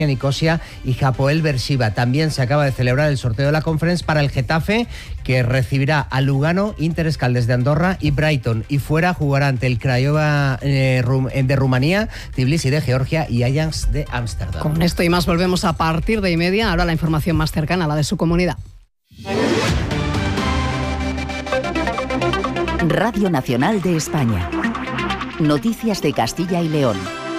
Nicosia y Hapoel Beersheva. También se acaba de celebrar el sorteo de la Conference para el Getafe, que recibirá a Lugano, Inter Escaldes de Andorra y Brighton. Y fuera jugará ante el Craiova de Rumanía, Tbilisi de Georgia y Ajax de Ámsterdam. Con esto y más volvemos a partir de 1:30. Ahora la información más cercana, la de su comunidad. Radio Nacional de España. Noticias de Castilla y León.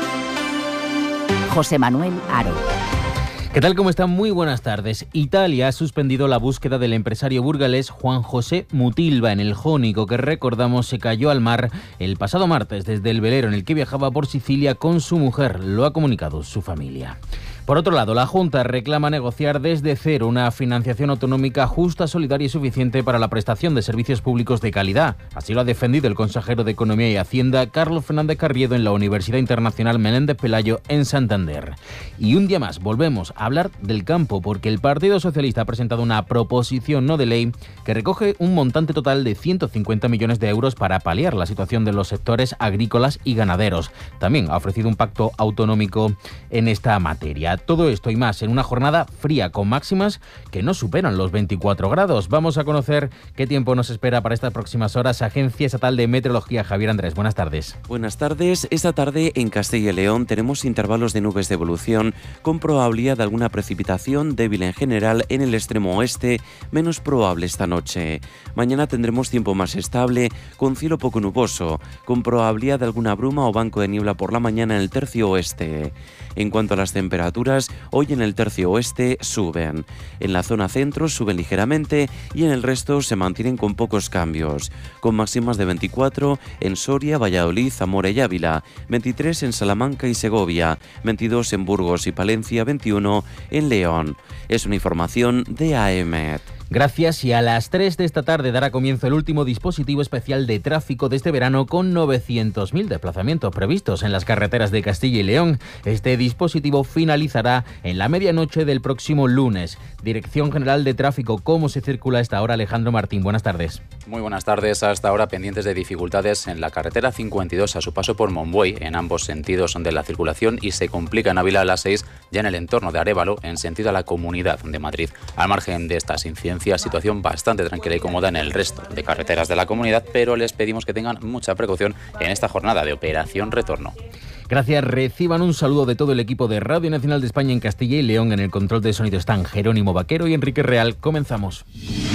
José Manuel Haro. ¿Qué tal? ¿Cómo están? Muy buenas tardes. Italia ha suspendido la búsqueda del empresario burgalés Juan José Mutilva en el Jónico, que recordamos se cayó al mar el pasado martes desde el velero en el que viajaba por Sicilia con su mujer. Lo ha comunicado su familia. Por otro lado, la Junta reclama negociar desde cero una financiación autonómica justa, solidaria y suficiente para la prestación de servicios públicos de calidad. Así lo ha defendido el consejero de Economía y Hacienda, Carlos Fernández Carriedo, en la Universidad Internacional Menéndez Pelayo, en Santander. Y un día más volvemos a hablar del campo, porque el Partido Socialista ha presentado una proposición no de ley que recoge un montante total de 150 millones de euros para paliar la situación de los sectores agrícolas y ganaderos. También ha ofrecido un pacto autonómico en esta materia. Todo esto y más en una jornada fría con máximas que no superan los 24 grados. Vamos a conocer qué tiempo nos espera para estas próximas horas. Agencia Estatal de Meteorología, Javier Andrés, buenas tardes. Buenas tardes. Esta tarde en Castilla y León tenemos intervalos de nubes de evolución con probabilidad de alguna precipitación débil en general en el extremo oeste, menos probable esta noche. Mañana tendremos tiempo más estable con cielo poco nuboso, con probabilidad de alguna bruma o banco de niebla por la mañana en el tercio oeste. En cuanto a las temperaturas, hoy en el tercio oeste suben. En la zona centro suben ligeramente y en el resto se mantienen con pocos cambios, con máximas de 24 en Soria, Valladolid, Zamora y Ávila, 23 en Salamanca y Segovia, 22 en Burgos y Palencia, 21 en León. Es una información de AEMET. Gracias, y a las 3 de esta tarde dará comienzo el último dispositivo especial de tráfico de este verano con 900.000 desplazamientos previstos en las carreteras de Castilla y León. Este dispositivo finalizará en la medianoche del próximo lunes. Dirección General de Tráfico, ¿cómo se circula a esta hora? Alejandro Martín, buenas tardes. Muy buenas tardes. Hasta ahora pendientes de dificultades en la carretera 52 a su paso por Monbuey en ambos sentidos de la circulación, y se complica en Ávila a las 6 ya en el entorno de Arévalo en sentido a la Comunidad de Madrid. Al margen de estas incidencias, situación bastante tranquila y cómoda en el resto de carreteras de la comunidad, pero les pedimos que tengan mucha precaución en esta jornada de Operación Retorno. Gracias, reciban un saludo de todo el equipo de Radio Nacional de España en Castilla y León. En el control de sonido están Jerónimo Vaquero y Enrique Real. Comenzamos.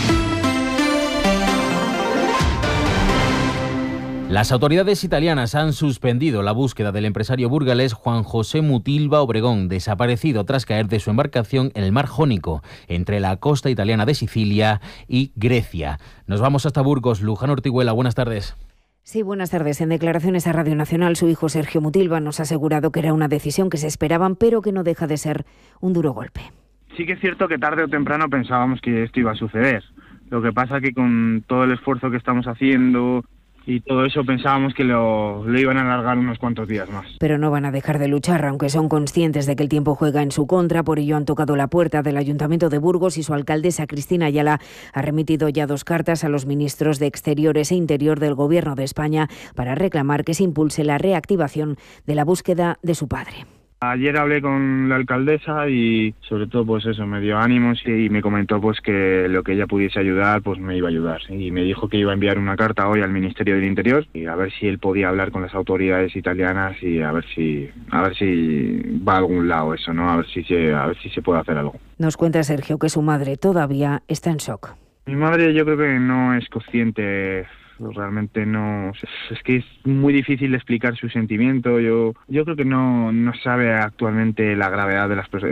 Las autoridades italianas han suspendido la búsqueda del empresario burgalés Juan José Mutilva Obregón, desaparecido tras caer de su embarcación en el mar Jónico, entre la costa italiana de Sicilia y Grecia. Nos vamos hasta Burgos. Luján Ortiguela, buenas tardes. Sí, buenas tardes. En declaraciones a Radio Nacional, su hijo Sergio Mutilva nos ha asegurado que era una decisión que se esperaban, pero que no deja de ser un duro golpe. Sí que es cierto que tarde o temprano pensábamos que esto iba a suceder. Lo que pasa que con todo el esfuerzo que estamos haciendo y todo eso pensábamos que lo iban a alargar unos cuantos días más. Pero no van a dejar de luchar, aunque son conscientes de que el tiempo juega en su contra. Por ello han tocado la puerta del Ayuntamiento de Burgos y su alcaldesa Cristina Ayala ha remitido ya 2 cartas a los ministros de Exteriores e Interior del Gobierno de España para reclamar que se impulse la reactivación de la búsqueda de su padre. Ayer hablé con la alcaldesa y sobre todo pues eso, me dio ánimos y me comentó pues que lo que ella pudiese ayudar pues me iba a ayudar, y me dijo que iba a enviar una carta hoy al Ministerio del Interior y a ver si él podía hablar con las autoridades italianas y a ver si va a algún lado eso, ¿no? A ver si se puede hacer algo. Nos cuenta Sergio que su madre todavía está en shock. Mi madre yo creo que no es consciente. Realmente no, es que es muy difícil explicar su sentimiento. Yo creo que no sabe actualmente la gravedad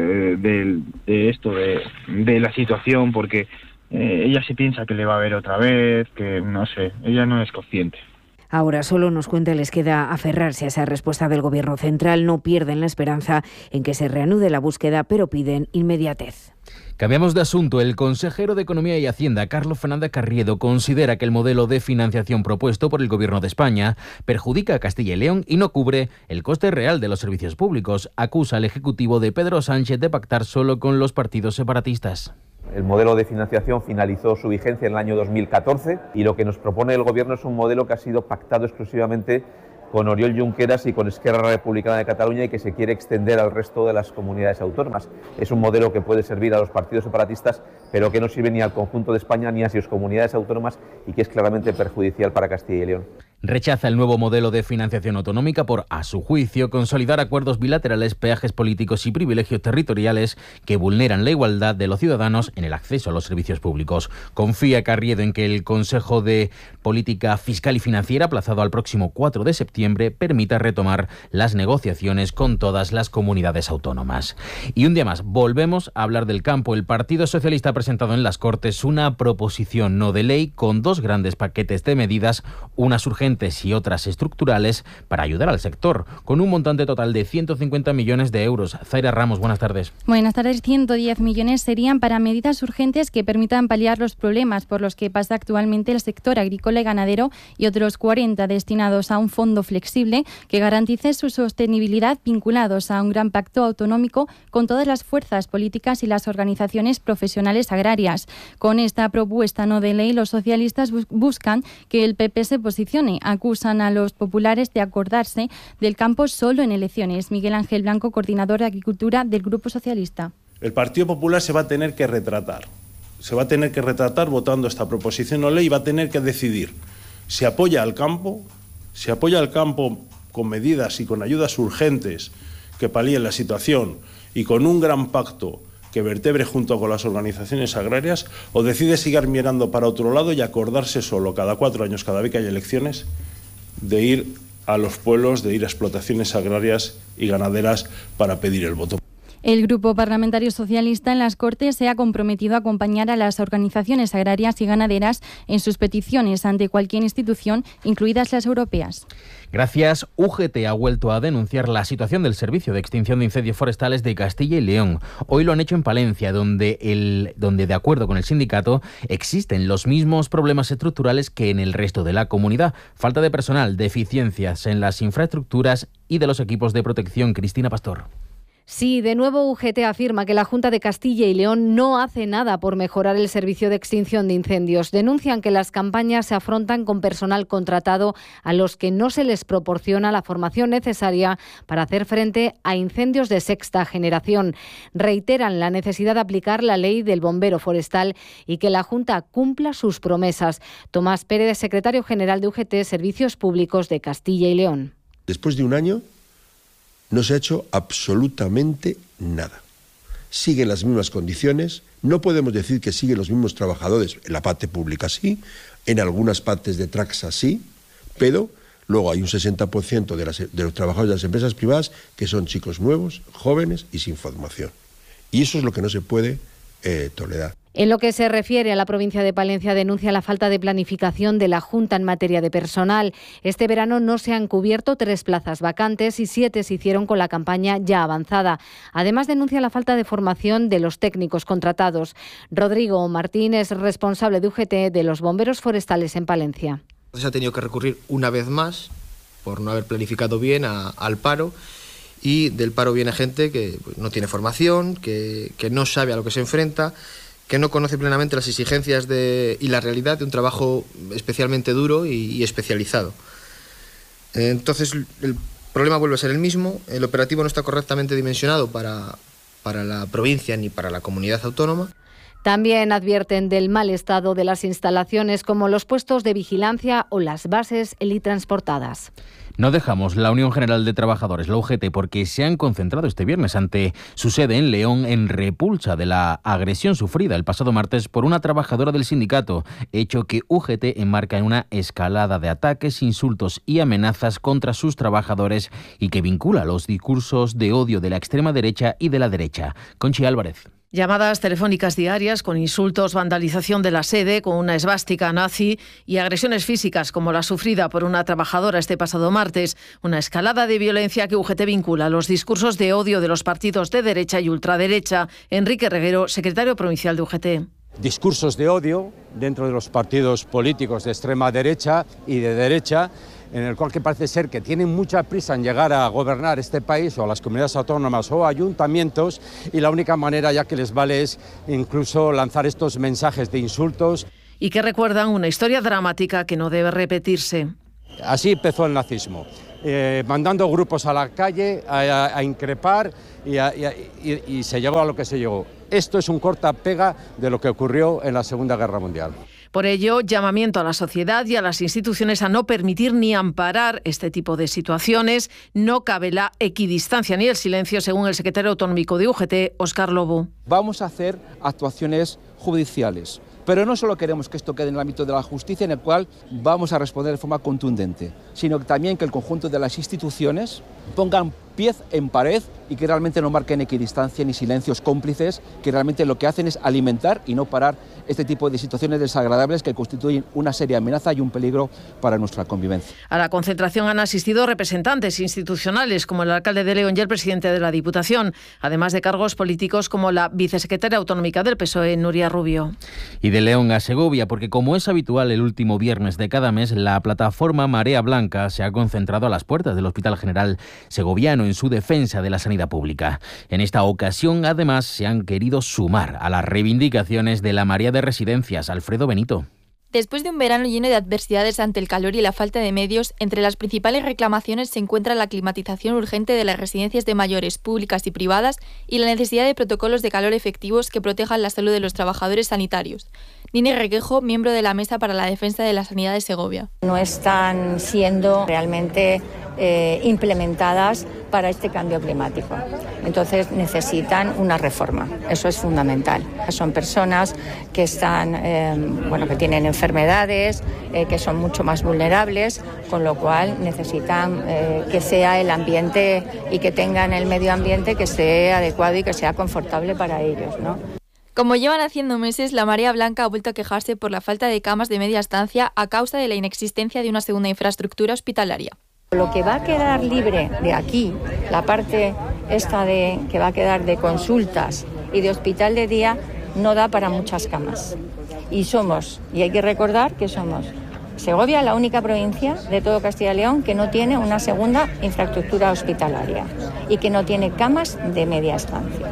de la situación, porque ella se piensa que le va a ver otra vez, que no sé, ella no es consciente. Ahora solo nos cuenta, les queda aferrarse a esa respuesta del Gobierno central. No pierden la esperanza en que se reanude la búsqueda, pero piden inmediatez. Cambiamos de asunto. El consejero de Economía y Hacienda, Carlos Fernández Carriedo, considera que el modelo de financiación propuesto por el Gobierno de España perjudica a Castilla y León y no cubre el coste real de los servicios públicos. Acusa al Ejecutivo de Pedro Sánchez de pactar solo con los partidos separatistas. El modelo de financiación finalizó su vigencia en el año 2014 y lo que nos propone el Gobierno es un modelo que ha sido pactado exclusivamente con Oriol Junqueras y con Esquerra Republicana de Cataluña y que se quiere extender al resto de las comunidades autónomas. Es un modelo que puede servir a los partidos separatistas, pero que no sirve ni al conjunto de España ni a sus comunidades autónomas y que es claramente perjudicial para Castilla y León. Rechaza el nuevo modelo de financiación autonómica por, a su juicio, consolidar acuerdos bilaterales, peajes políticos y privilegios territoriales que vulneran la igualdad de los ciudadanos en el acceso a los servicios públicos. Confía Carriedo en que el Consejo de Política Fiscal y Financiera, aplazado al próximo 4 de septiembre, permita retomar las negociaciones con todas las comunidades autónomas. Y un día más, volvemos a hablar del campo. El Partido Socialista ha presentado en las Cortes una proposición no de ley con 2 grandes paquetes de medidas, unas urgentes y otras estructurales, para ayudar al sector, con un montante total de 150 millones de euros. Zaira Ramos, buenas tardes. Buenas tardes. 110 millones serían para medidas urgentes que permitan paliar los problemas por los que pasa actualmente el sector agrícola y ganadero, y otros 40 destinados a un fondo flexible que garantice su sostenibilidad, vinculados a un gran pacto autonómico con todas las fuerzas políticas y las organizaciones profesionales agrarias. Con esta propuesta no de ley, los socialistas buscan que el PP se posicione. Acusan a los populares de acordarse del campo solo en elecciones. Miguel Ángel Blanco, coordinador de Agricultura del Grupo Socialista. El Partido Popular se va a tener que retratar. Se va a tener que retratar votando esta proposición no de ley y va a tener que decidir si apoya al campo, con medidas y con ayudas urgentes que palíen la situación y con un gran pacto que vertebre junto con las organizaciones agrarias, o decide seguir mirando para otro lado y acordarse solo cada 4 años, cada vez que haya elecciones, de ir a los pueblos, de ir a explotaciones agrarias y ganaderas para pedir el voto. El Grupo Parlamentario Socialista en las Cortes se ha comprometido a acompañar a las organizaciones agrarias y ganaderas en sus peticiones ante cualquier institución, incluidas las europeas. Gracias. UGT ha vuelto a denunciar la situación del Servicio de Extinción de Incendios Forestales de Castilla y León. Hoy lo han hecho en Palencia, donde de acuerdo con el sindicato existen los mismos problemas estructurales que en el resto de la comunidad. Falta de personal, deficiencias en las infraestructuras y de los equipos de protección. Cristina Pastor. Sí, de nuevo UGT afirma que la Junta de Castilla y León no hace nada por mejorar el servicio de extinción de incendios. Denuncian que las campañas se afrontan con personal contratado a los que no se les proporciona la formación necesaria para hacer frente a incendios de sexta generación. Reiteran la necesidad de aplicar la ley del bombero forestal y que la Junta cumpla sus promesas. Tomás Pérez, secretario general de UGT Servicios Públicos de Castilla y León. Después de un año no se ha hecho absolutamente nada. Siguen las mismas condiciones, no podemos decir que siguen los mismos trabajadores, en la parte pública sí, en algunas partes de Traxa sí, pero luego hay un 60% de los trabajadores de las empresas privadas que son chicos nuevos, jóvenes y sin formación. Y eso es lo que no se puede tolerar. En lo que se refiere a la provincia de Palencia, denuncia la falta de planificación de la Junta en materia de personal. Este verano no se han cubierto 3 plazas vacantes y 7 se hicieron con la campaña ya avanzada. Además, denuncia la falta de formación de los técnicos contratados. Rodrigo Martín es responsable de UGT de los bomberos forestales en Palencia. Se ha tenido que recurrir una vez más, por no haber planificado bien, al paro. Y del paro viene gente que no tiene formación, que no sabe a lo que se enfrenta, que no conoce plenamente las exigencias y la realidad de un trabajo especialmente duro y especializado. Entonces, el problema vuelve a ser el mismo. El operativo no está correctamente dimensionado para la provincia ni para la comunidad autónoma. También advierten del mal estado de las instalaciones, como los puestos de vigilancia o las bases helitransportadas. No dejamos la Unión General de Trabajadores, la UGT, porque se han concentrado este viernes ante su sede en León en repulsa de la agresión sufrida el pasado martes por una trabajadora del sindicato, hecho que UGT enmarca en una escalada de ataques, insultos y amenazas contra sus trabajadores y que vincula los discursos de odio de la extrema derecha y de la derecha. Conchi Álvarez. Llamadas telefónicas diarias con insultos, vandalización de la sede con una esvástica nazi y agresiones físicas como la sufrida por una trabajadora este pasado martes. Una escalada de violencia que UGT vincula a los discursos de odio de los partidos de derecha y ultraderecha. Enrique Reguero, secretario provincial de UGT. Discursos de odio dentro de los partidos políticos de extrema derecha y de derecha, en el cual que parece ser que tienen mucha prisa en llegar a gobernar este país o a las comunidades autónomas o ayuntamientos, y la única manera ya que les vale es incluso lanzar estos mensajes de insultos. Y que recuerdan una historia dramática que no debe repetirse. Así empezó el nazismo. mandando grupos a la calle a increpar y se llegó a lo que se llegó. Esto es un corta-pega de lo que ocurrió en la Segunda Guerra Mundial. Por ello, llamamiento a la sociedad y a las instituciones a no permitir ni amparar este tipo de situaciones. No cabe la equidistancia ni el silencio, según el secretario autonómico de UGT, Óscar Lobo. Vamos a hacer actuaciones judiciales, pero no solo queremos que esto quede en el ámbito de la justicia, en el cual vamos a responder de forma contundente, sino también que el conjunto de las instituciones pongan pies en pared y que realmente no marquen equidistancia ni silencios cómplices, que realmente lo que hacen es alimentar y no parar este tipo de situaciones desagradables que constituyen una seria amenaza y un peligro para nuestra convivencia. A la concentración han asistido representantes institucionales como el alcalde de León y el presidente de la Diputación, además de cargos políticos como la vicesecretaria autonómica del PSOE, Nuria Rubio. Y de León a Segovia, porque como es habitual el último viernes de cada mes, la plataforma Marea Blanca se ha concentrado a las puertas del Hospital General Segoviano en su defensa de la sanidad pública. En esta ocasión, además, se han querido sumar a las reivindicaciones de la María de Residencias. Alfredo Benito. Después de un verano lleno de adversidades ante el calor y la falta de medios, entre las principales reclamaciones se encuentra la climatización urgente de las residencias de mayores públicas y privadas y la necesidad de protocolos de calor efectivos que protejan la salud de los trabajadores sanitarios. Nini Requejo, miembro de la Mesa para la Defensa de la Sanidad de Segovia. No están siendo realmente implementadas para este cambio climático. Entonces necesitan una reforma. Eso es fundamental. Son personas que están, que tienen enfermedades, que son mucho más vulnerables, con lo cual necesitan que sea el ambiente y que tengan el medio ambiente que esté adecuado y que sea confortable para ellos, ¿no? Como llevan haciendo meses, la Marea Blanca ha vuelto a quejarse por la falta de camas de media estancia a causa de la inexistencia de una segunda infraestructura hospitalaria. Lo que va a quedar libre de aquí, la parte esta que va a quedar de consultas y de hospital de día, no da para muchas camas. Y hay que recordar que somos Segovia, la única provincia de todo Castilla y León que no tiene una segunda infraestructura hospitalaria y que no tiene camas de media estancia.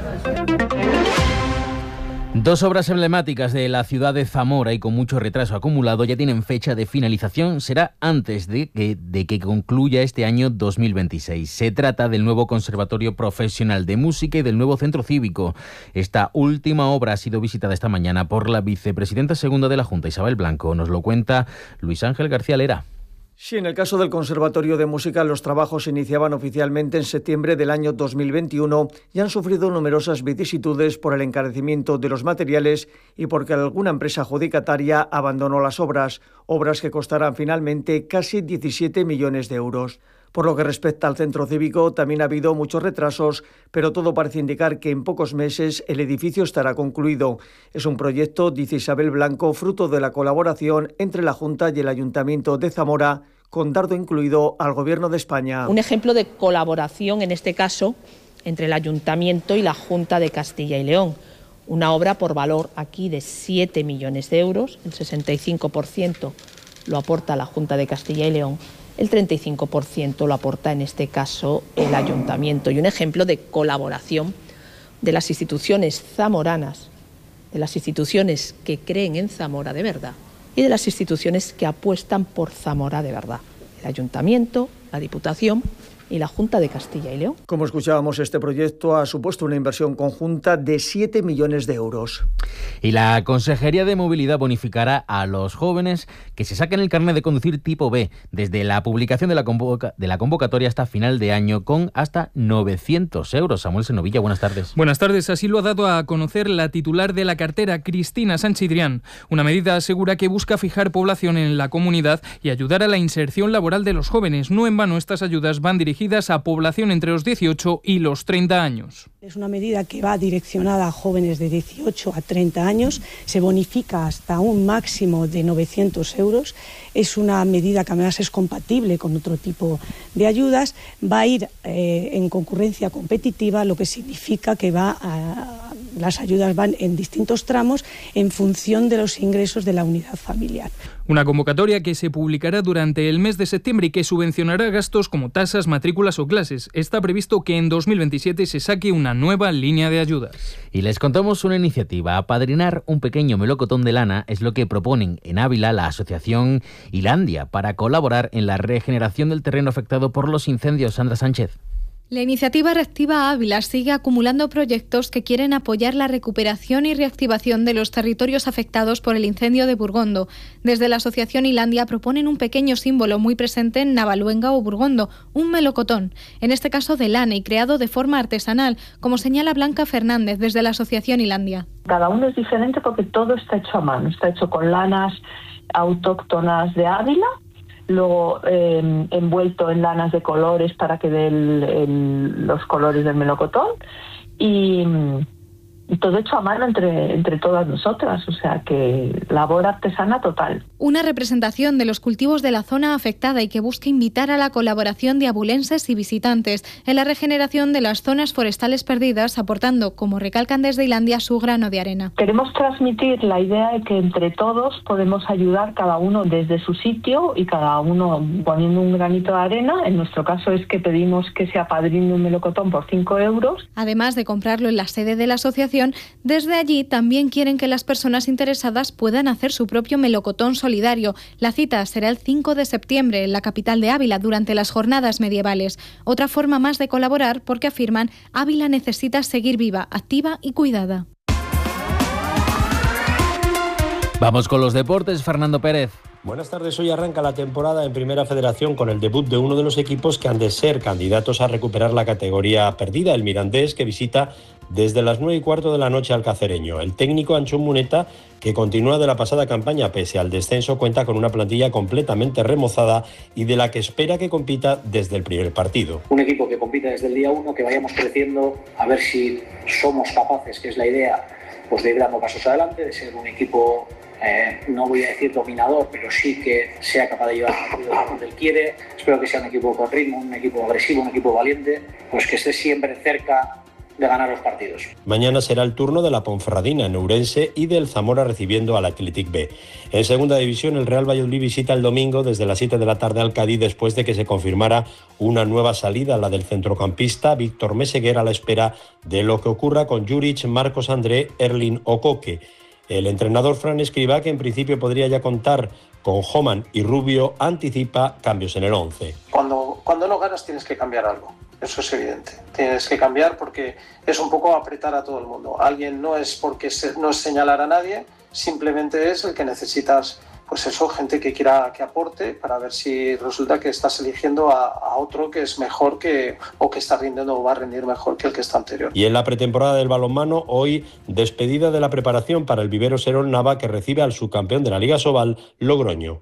Dos obras emblemáticas de la ciudad de Zamora y con mucho retraso acumulado ya tienen fecha de finalización. Será antes de que concluya este año 2026. Se trata del nuevo Conservatorio Profesional de Música y del nuevo Centro Cívico. Esta última obra ha sido visitada esta mañana por la vicepresidenta segunda de la Junta, Isabel Blanco. Nos lo cuenta Luis Ángel García Lera. Sí, en el caso del Conservatorio de Música, los trabajos se iniciaban oficialmente en septiembre del año 2021 y han sufrido numerosas vicisitudes por el encarecimiento de los materiales y porque alguna empresa adjudicataria abandonó las obras que costarán finalmente casi 17 millones de euros. Por lo que respecta al centro cívico, también ha habido muchos retrasos, pero todo parece indicar que en pocos meses el edificio estará concluido. Es un proyecto, dice Isabel Blanco, fruto de la colaboración entre la Junta y el Ayuntamiento de Zamora, con dardo incluido al Gobierno de España. Un ejemplo de colaboración, en este caso, entre el Ayuntamiento y la Junta de Castilla y León. Una obra por valor aquí de 7 millones de euros, el 65% lo aporta la Junta de Castilla y León, el 35% lo aporta en este caso el Ayuntamiento. Y un ejemplo de colaboración de las instituciones zamoranas, de las instituciones que creen en Zamora de verdad y de las instituciones que apuestan por Zamora de verdad. El Ayuntamiento, la Diputación y la Junta de Castilla y León. Como escuchábamos, este proyecto ha supuesto una inversión conjunta de 7 millones de euros. Y la Consejería de Movilidad bonificará a los jóvenes que se saquen el carnet de conducir tipo B desde la publicación de la convocatoria hasta final de año con hasta 900 euros. Samuel Senovilla, buenas tardes. Buenas tardes. Así lo ha dado a conocer la titular de la cartera, Cristina Sanchidrián. Una medida segura que busca fijar población en la comunidad y ayudar a la inserción laboral de los jóvenes. No en vano estas ayudas van dirigidas a población entre los 18 y los 30 años. Es una medida que va direccionada a jóvenes de 18 a 30 años, se bonifica hasta un máximo de 900 euros, es una medida que además es compatible con otro tipo de ayudas, va a ir en concurrencia competitiva, lo que significa que va a las ayudas van en distintos tramos en función de los ingresos de la unidad familiar. Una convocatoria que se publicará durante el mes de septiembre y que subvencionará gastos como tasas, matrículas o clases. Está previsto que en 2027 se saque una nueva línea de ayudas. Y les contamos una iniciativa. Apadrinar un pequeño melocotón de lana es lo que proponen en Ávila la asociación Ilandia para colaborar en la regeneración del terreno afectado por los incendios. Sandra Sánchez. La iniciativa Reactiva Ávila sigue acumulando proyectos que quieren apoyar la recuperación y reactivación de los territorios afectados por el incendio de Burgondo. Desde la asociación Ilandia proponen un pequeño símbolo muy presente en Navaluenga o Burgondo, un melocotón, en este caso de lana y creado de forma artesanal, como señala Blanca Fernández desde la asociación Ilandia. Cada uno es diferente porque todo está hecho a mano, está hecho con lanas autóctonas de Ávila, luego envuelto en lanas de colores para que den los colores del melocotón y todo hecho a mano entre todas nosotras, o sea que labor artesana total. Una representación de los cultivos de la zona afectada y que busca invitar a la colaboración de abulenses y visitantes en la regeneración de las zonas forestales perdidas, aportando, como recalcan desde Ilandia, su grano de arena. Queremos transmitir la idea de que entre todos podemos ayudar cada uno desde su sitio y cada uno poniendo un granito de arena. En nuestro caso es que pedimos que se apadrine un melocotón por 5 euros. Además de comprarlo en la sede de la asociación, desde allí también quieren que las personas interesadas puedan hacer su propio melocotón solidario. La cita será el 5 de septiembre en la capital de Ávila durante las jornadas medievales. Otra forma más de colaborar porque afirman Ávila necesita seguir viva, activa y cuidada. Vamos con los deportes, Fernando Pérez. Buenas tardes, hoy arranca la temporada en Primera Federación con el debut de uno de los equipos que han de ser candidatos a recuperar la categoría perdida, el Mirandés, que visita desde las 9:15 de la noche al Cacereño. El técnico Anchón Muneta, que continúa de la pasada campaña pese al descenso, cuenta con una plantilla completamente remozada y de la que espera que compita desde el primer partido. Un equipo que compita desde el día 1, que vayamos creciendo, a ver si somos capaces, que es la idea, pues de ir dando pasos adelante, de ser un equipo... no voy a decir dominador, pero sí que sea capaz de llevar el partido donde él quiere. Espero que sea un equipo con ritmo, un equipo agresivo, un equipo valiente, pues que esté siempre cerca de ganar los partidos. Mañana será el turno de la Ponferradina en Ourense y del Zamora recibiendo al Athletic B. En segunda división, el Real Valladolid visita el domingo desde las 7 de la tarde al Cádiz después de que se confirmara una nueva salida, la del centrocampista Víctor Meseguer, a la espera de lo que ocurra con Juric, Marcos André, Erling o Coque. El entrenador Fran Escribá, que en principio podría ya contar con Homan y Rubio, anticipa cambios en el 11. Cuando no ganas tienes que cambiar algo, eso es evidente. Tienes que cambiar porque es un poco apretar a todo el mundo. Alguien no es porque no es señalar a nadie, simplemente es el que necesitas, pues eso, gente que quiera que aporte para ver si resulta que estás eligiendo a otro que es mejor o que está rindiendo o va a rendir mejor que el que está anterior. Y en la pretemporada del balonmano, hoy despedida de la preparación para el Vivero Serón Nava, que recibe al subcampeón de la Liga Sobal, Logroño.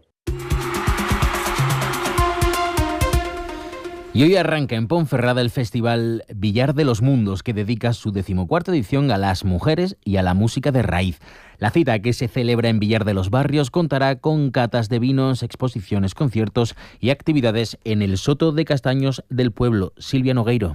Y hoy arranca en Ponferrada el festival Villar de los Mundos, que dedica su 14ª edición a las mujeres y a la música de raíz. La cita, que se celebra en Villar de los Barrios, contará con catas de vinos, exposiciones, conciertos y actividades en el Soto de Castaños del pueblo. Silvia Nogueiro.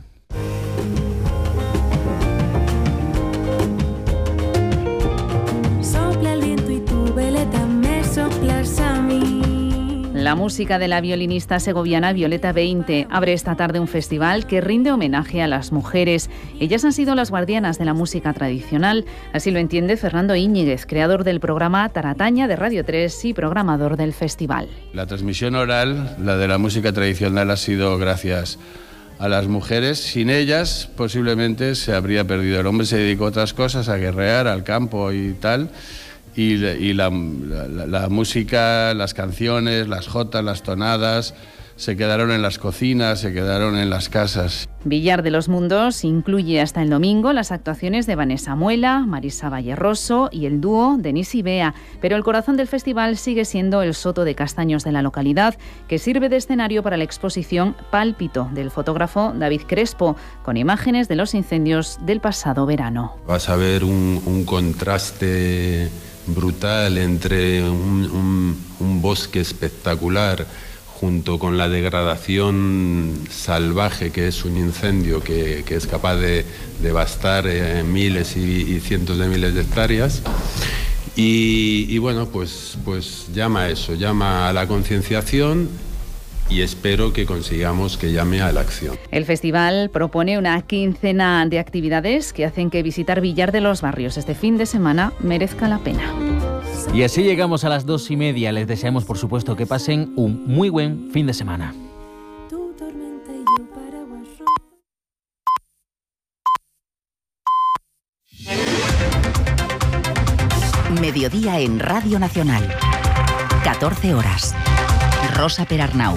Sopla el viento y tu veleta me soplas a mí. La música de la violinista segoviana Violeta Beinte abre esta tarde un festival que rinde homenaje a las mujeres. Ellas han sido las guardianas de la música tradicional. Así lo entiende Fernando Íñiguez, creador del programa Tarataña de Radio 3 y programador del festival. La transmisión oral, la de la música tradicional, ha sido gracias a las mujeres. Sin ellas, posiblemente se habría perdido. El hombre se dedicó a otras cosas, a guerrear, al campo y tal. Y la música, las canciones, las jotas, las tonadas, se quedaron en las cocinas, se quedaron en las casas. Villar de los Mundos incluye hasta el domingo las actuaciones de Vanessa Muela, Marisa Valleroso y el dúo Denis y Bea, pero el corazón del festival sigue siendo el Soto de Castaños de la localidad, que sirve de escenario para la exposición Pálpito del fotógrafo David Crespo, con imágenes de los incendios del pasado verano. Vas a ver un contraste brutal entre un bosque espectacular junto con la degradación salvaje que es un incendio que es capaz de devastar miles y cientos de miles de hectáreas. Y bueno, pues llama a eso, llama a la concienciación, y espero que consigamos que llame a la acción. El festival propone una quincena de actividades que hacen que visitar Villar de los Barrios este fin de semana merezca la pena. Y así llegamos a las 2:30. Les deseamos, por supuesto, que pasen un muy buen fin de semana. Mediodía en Radio Nacional. 14 horas. Rosa Perarnau.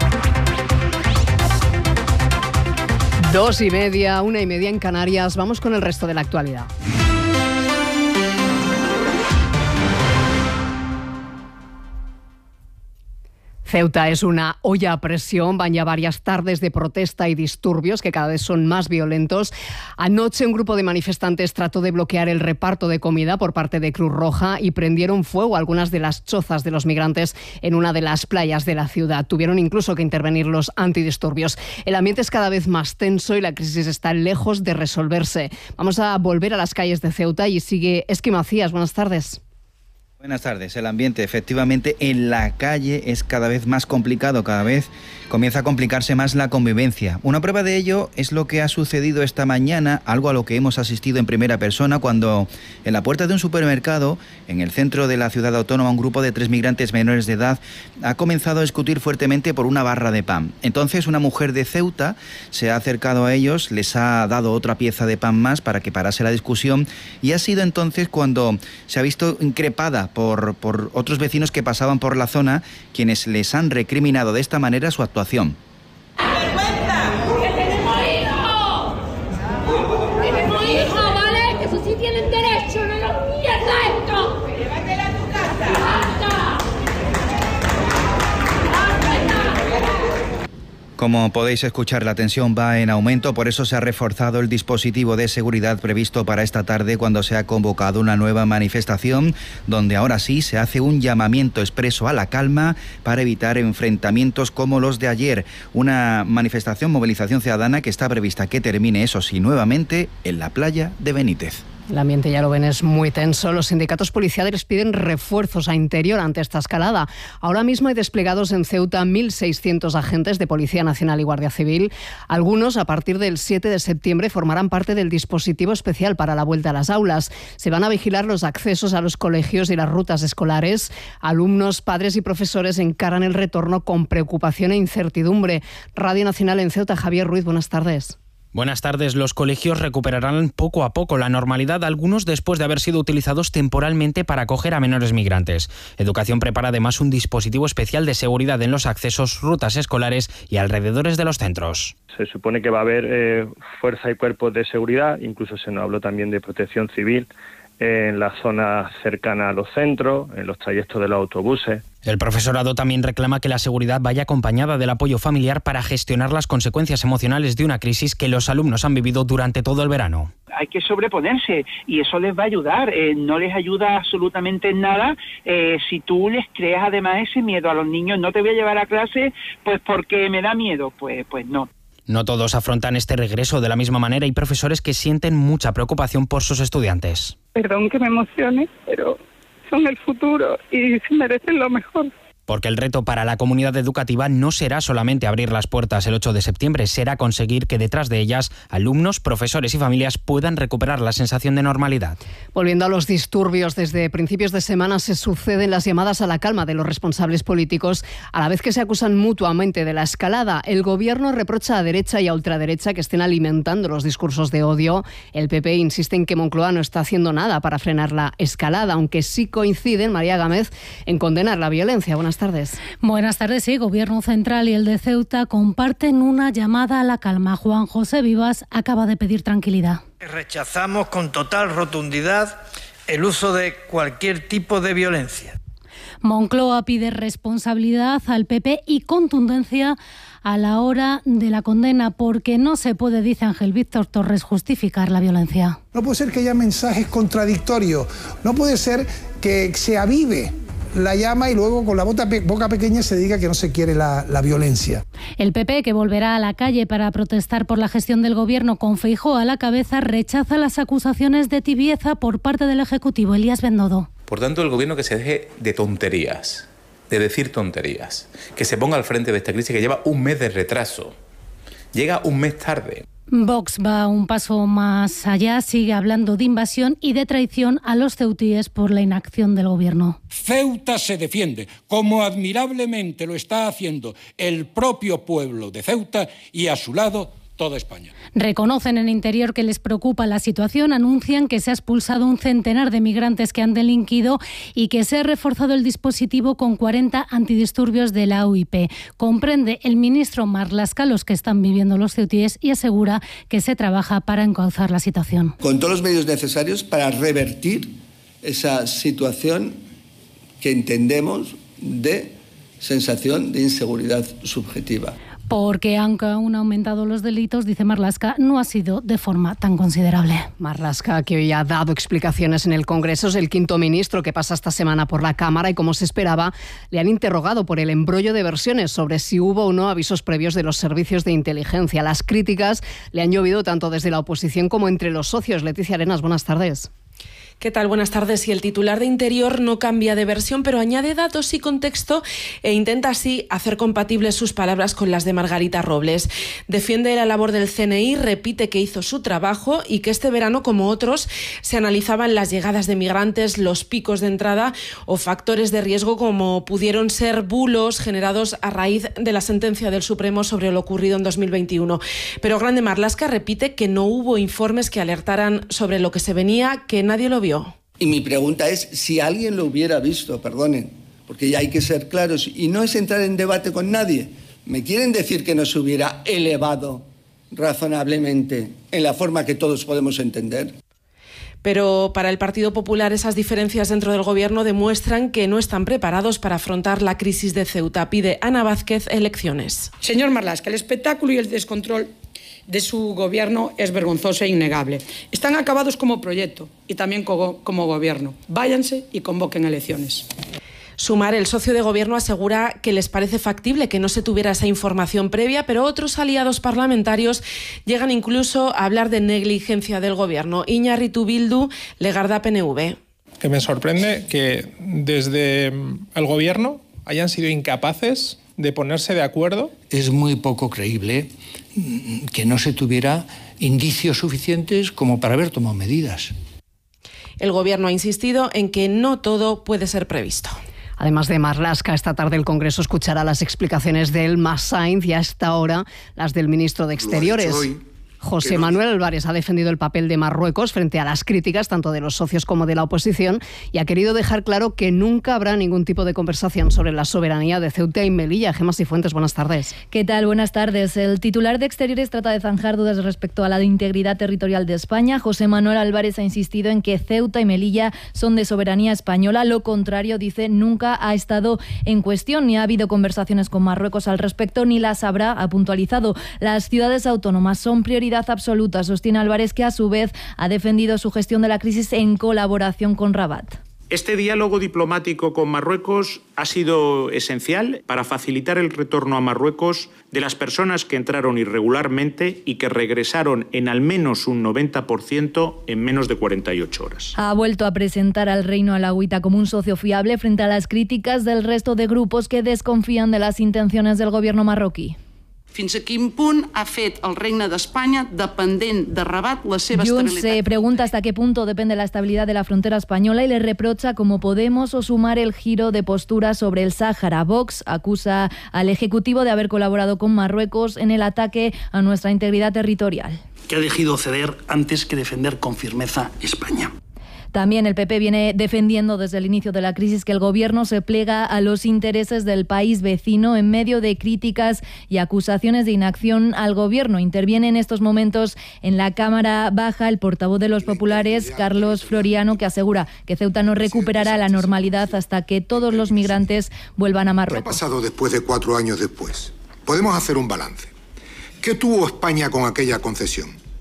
2:30, 1:30 en Canarias. Vamos con el resto de la actualidad. Ceuta es una olla a presión, van ya varias tardes de protesta y disturbios que cada vez son más violentos. Anoche un grupo de manifestantes trató de bloquear el reparto de comida por parte de Cruz Roja y prendieron fuego a algunas de las chozas de los migrantes en una de las playas de la ciudad. Tuvieron incluso que intervenir los antidisturbios. El ambiente es cada vez más tenso y la crisis está lejos de resolverse. Vamos a volver a las calles de Ceuta y sigue Esqui Macías. Buenas tardes. Buenas tardes. El ambiente efectivamente en la calle es cada vez más complicado, cada vez comienza a complicarse más la convivencia. Una prueba de ello es lo que ha sucedido esta mañana, algo a lo que hemos asistido en primera persona cuando en la puerta de un supermercado en el centro de la ciudad autónoma un grupo de 3 migrantes menores de edad ha comenzado a discutir fuertemente por una barra de pan. Entonces una mujer de Ceuta se ha acercado a ellos, les ha dado otra pieza de pan más para que parase la discusión y ha sido entonces cuando se ha visto increpada por otros vecinos que pasaban por la zona, quienes les han recriminado de esta manera su actuación. ¡Tenemos hijos, vale! ¡Que eso sí tienen derecho! ¡No nos mierda esto! ¡Llévatela a tu casa! Como podéis escuchar, la tensión va en aumento, por eso se ha reforzado el dispositivo de seguridad previsto para esta tarde cuando se ha convocado una nueva manifestación, donde ahora sí se hace un llamamiento expreso a la calma para evitar enfrentamientos como los de ayer. Una movilización ciudadana que está prevista que termine, eso sí, nuevamente en la playa de Benítez. El ambiente, ya lo ven, es muy tenso. Los sindicatos policiales piden refuerzos a Interior ante esta escalada. Ahora mismo hay desplegados en Ceuta 1.600 agentes de Policía Nacional y Guardia Civil. Algunos, a partir del 7 de septiembre, formarán parte del dispositivo especial para la vuelta a las aulas. Se van a vigilar los accesos a los colegios y las rutas escolares. Alumnos, padres y profesores encaran el retorno con preocupación e incertidumbre. Radio Nacional en Ceuta, Javier Ruiz, buenas tardes. Buenas tardes. Los colegios recuperarán poco a poco la normalidad, algunos después de haber sido utilizados temporalmente para acoger a menores migrantes. Educación prepara además un dispositivo especial de seguridad en los accesos, rutas escolares y alrededores de los centros. Se supone que va a haber fuerza y cuerpos de seguridad, incluso se nos habló también de protección civil en la zona cercana a los centros, en los trayectos de los autobuses. El profesorado también reclama que la seguridad vaya acompañada del apoyo familiar para gestionar las consecuencias emocionales de una crisis que los alumnos han vivido durante todo el verano. Hay que sobreponerse y eso les va a ayudar. No les ayuda absolutamente en nada si tú les creas además ese miedo a los niños. No te voy a llevar a clase pues porque me da miedo. Pues no. No todos afrontan este regreso de la misma manera. Hay profesores que sienten mucha preocupación por sus estudiantes. Perdón que me emocione, pero son el futuro y se merecen lo mejor. Porque el reto para la comunidad educativa no será solamente abrir las puertas el 8 de septiembre, será conseguir que detrás de ellas alumnos, profesores y familias puedan recuperar la sensación de normalidad. Volviendo a los disturbios, desde principios de semana se suceden las llamadas a la calma de los responsables políticos, a la vez que se acusan mutuamente de la escalada. El Gobierno reprocha a derecha y a ultraderecha que estén alimentando los discursos de odio. El PP insiste en que Moncloa no está haciendo nada para frenar la escalada, aunque sí coinciden, María Gámez, en condenar la violencia. Buenas tardes. Buenas tardes, sí. Gobierno Central y el de Ceuta comparten una llamada a la calma. Juan José Vivas acaba de pedir tranquilidad. Rechazamos con total rotundidad el uso de cualquier tipo de violencia. Moncloa pide responsabilidad al PP y contundencia a la hora de la condena, porque no se puede, dice Ángel Víctor Torres, justificar la violencia. No puede ser que haya mensajes contradictorios, no puede ser que se avive la llama y luego con la boca pequeña se diga que no se quiere la violencia. El PP, que volverá a la calle para protestar por la gestión del Gobierno con Feijóo a la cabeza, rechaza las acusaciones de tibieza por parte del Ejecutivo. Elías Bendodo. Por tanto, el Gobierno que se deje de tonterías, de decir tonterías, que se ponga al frente de esta crisis que lleva un mes de retraso, llega un mes tarde. Vox va un paso más allá, sigue hablando de invasión y de traición a los ceutíes por la inacción del Gobierno. Ceuta se defiende, como admirablemente lo está haciendo el propio pueblo de Ceuta y a su lado toda España. Reconocen en Interior que les preocupa la situación, anuncian que se ha expulsado un centenar de migrantes que han delinquido y que se ha reforzado el dispositivo con 40 antidisturbios de la UIP. Comprende el ministro Marlaska los que están viviendo los ceutíes y asegura que se trabaja para encauzar la situación. Con todos los medios necesarios para revertir esa situación que entendemos de sensación de inseguridad subjetiva. Porque aunque aún han aumentado los delitos, dice Marlaska, no ha sido de forma tan considerable. Marlaska, que hoy ha dado explicaciones en el Congreso, es el quinto ministro que pasa esta semana por la Cámara y, como se esperaba, le han interrogado por el embrollo de versiones sobre si hubo o no avisos previos de los servicios de inteligencia. Las críticas le han llovido tanto desde la oposición como entre los socios. Leticia Arenas, buenas tardes. ¿Qué tal? Buenas tardes. Y el titular de Interior no cambia de versión, pero añade datos y contexto e intenta así hacer compatibles sus palabras con las de Margarita Robles. Defiende la labor del CNI, repite que hizo su trabajo y que este verano, como otros, se analizaban las llegadas de migrantes, los picos de entrada o factores de riesgo como pudieron ser bulos generados a raíz de la sentencia del Supremo sobre lo ocurrido en 2021. Pero Grande Marlaska repite que no hubo informes que alertaran sobre lo que se venía, que nadie lo vio. Y mi pregunta es, si alguien lo hubiera visto, perdonen, porque ya hay que ser claros, y no es entrar en debate con nadie. ¿Me quieren decir que no se hubiera elevado razonablemente en la forma que todos podemos entender? Pero para el Partido Popular esas diferencias dentro del Gobierno demuestran que no están preparados para afrontar la crisis de Ceuta. Pide Ana Vázquez elecciones. Señor Marlaska, el espectáculo y el descontrol de su Gobierno es vergonzoso e innegable. Están acabados como proyecto y también como Gobierno. Váyanse y convoquen elecciones. Sumar, el socio de Gobierno, asegura que les parece factible que no se tuviera esa información previa, pero otros aliados parlamentarios llegan incluso a hablar de negligencia del Gobierno. Iñárritu Bildu, Legarda PNV. Que me sorprende que desde el Gobierno hayan sido incapaces de ponerse de acuerdo. Es muy poco creíble que no se tuviera indicios suficientes como para haber tomado medidas. El Gobierno ha insistido en que no todo puede ser previsto. Además de Marlaska, esta tarde el Congreso escuchará las explicaciones de Elma Sainz y a esta hora las del ministro de Exteriores. José Manuel Álvarez ha defendido el papel de Marruecos frente a las críticas tanto de los socios como de la oposición y ha querido dejar claro que nunca habrá ningún tipo de conversación sobre la soberanía de Ceuta y Melilla. Gemma Cifuentes, buenas tardes. ¿Qué tal? Buenas tardes. El titular de Exteriores trata de zanjar dudas respecto a la integridad territorial de España. José Manuel Álvarez ha insistido en que Ceuta y Melilla son de soberanía española. Lo contrario, dice, nunca ha estado en cuestión ni ha habido conversaciones con Marruecos al respecto ni las habrá, ha puntualizado. Las ciudades autónomas son prioridad absoluta, sostiene Álvarez, que a su vez ha defendido su gestión de la crisis en colaboración con Rabat. Este diálogo diplomático con Marruecos ha sido esencial para facilitar el retorno a Marruecos de las personas que entraron irregularmente y que regresaron en al menos un 90% en menos de 48 horas. Ha vuelto a presentar al Reino Alauita como un socio fiable frente a las críticas del resto de grupos que desconfían de las intenciones del gobierno marroquí. Fins a quin punt ha fet el Regne d'Espanya dependent de Rabat la seva estabilitat. estabilitat. Se pregunta hasta qué punto depende la estabilidad de la frontera española y le reprocha como Podemos o Sumar el giro de postura sobre el Sáhara. Vox acusa al Ejecutivo de haber colaborado con Marruecos en el ataque a nuestra integridad territorial. Que ha elegido ceder antes que defender con firmeza España. También el PP viene defendiendo desde el inicio de la crisis que el Gobierno se plega a los intereses del país vecino en medio de críticas y acusaciones de inacción al Gobierno. Interviene en estos momentos en la Cámara Baja el portavoz de los populares, Carlos Floriano, que asegura que Ceuta no recuperará la normalidad hasta que todos los migrantes vuelvan a Marruecos. ¿Qué ha pasado después de 4 años después? Podemos hacer un balance. ¿Qué tuvo España con aquella concesión?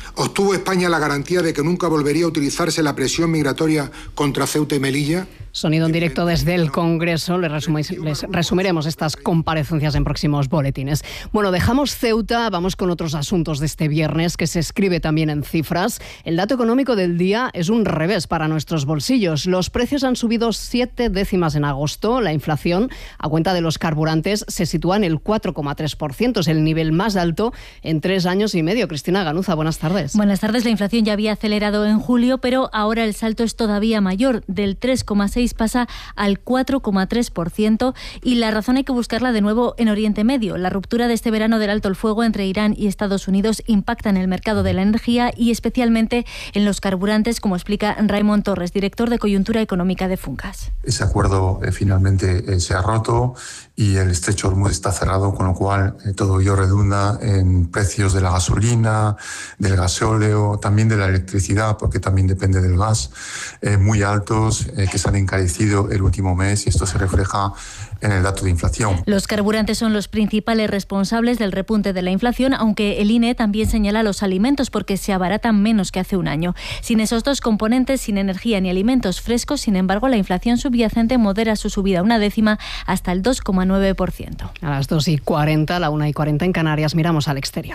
¿Obtuvo España la garantía de que nunca volvería a utilizarse la presión migratoria contra Ceuta y Melilla? Sonido en directo desde el Congreso. Les resumiremos estas comparecencias en próximos boletines. Bueno, dejamos Ceuta, vamos con otros asuntos de este viernes que se escribe también en cifras. El dato económico del día es un revés para nuestros bolsillos. Los precios han subido 7 décimas en agosto. La inflación, a cuenta de los carburantes, se sitúa en el 4,3%. Es el nivel más alto en 3 años y medio. Cristina Ganuza, buenas tardes. Buenas tardes. La inflación ya había acelerado en julio, pero ahora el salto es todavía mayor. Del 3,6% pasa al 4,3%, y la razón hay que buscarla de nuevo en Oriente Medio. La ruptura de este verano del alto el fuego entre Irán y Estados Unidos impacta en el mercado de la energía y especialmente en los carburantes, como explica Raimon Torres, director de Coyuntura Económica de Funcas. Ese acuerdo finalmente se ha roto y el estrecho de Hormuz está cerrado, con lo cual todo ello redunda en precios de la gasolina, del gasóleo, también de la electricidad, porque también depende del gas, muy altos, que se han encarecido el último mes, y esto se refleja en el dato de inflación. Los carburantes son los principales responsables del repunte de la inflación, aunque el INE también señala los alimentos, porque se abaratan menos que hace un año. Sin esos dos componentes, sin energía ni alimentos frescos, sin embargo, la inflación subyacente modera su subida 1 décima hasta el 2,9%. A las 2:40, la 1:40 en Canarias, miramos al exterior.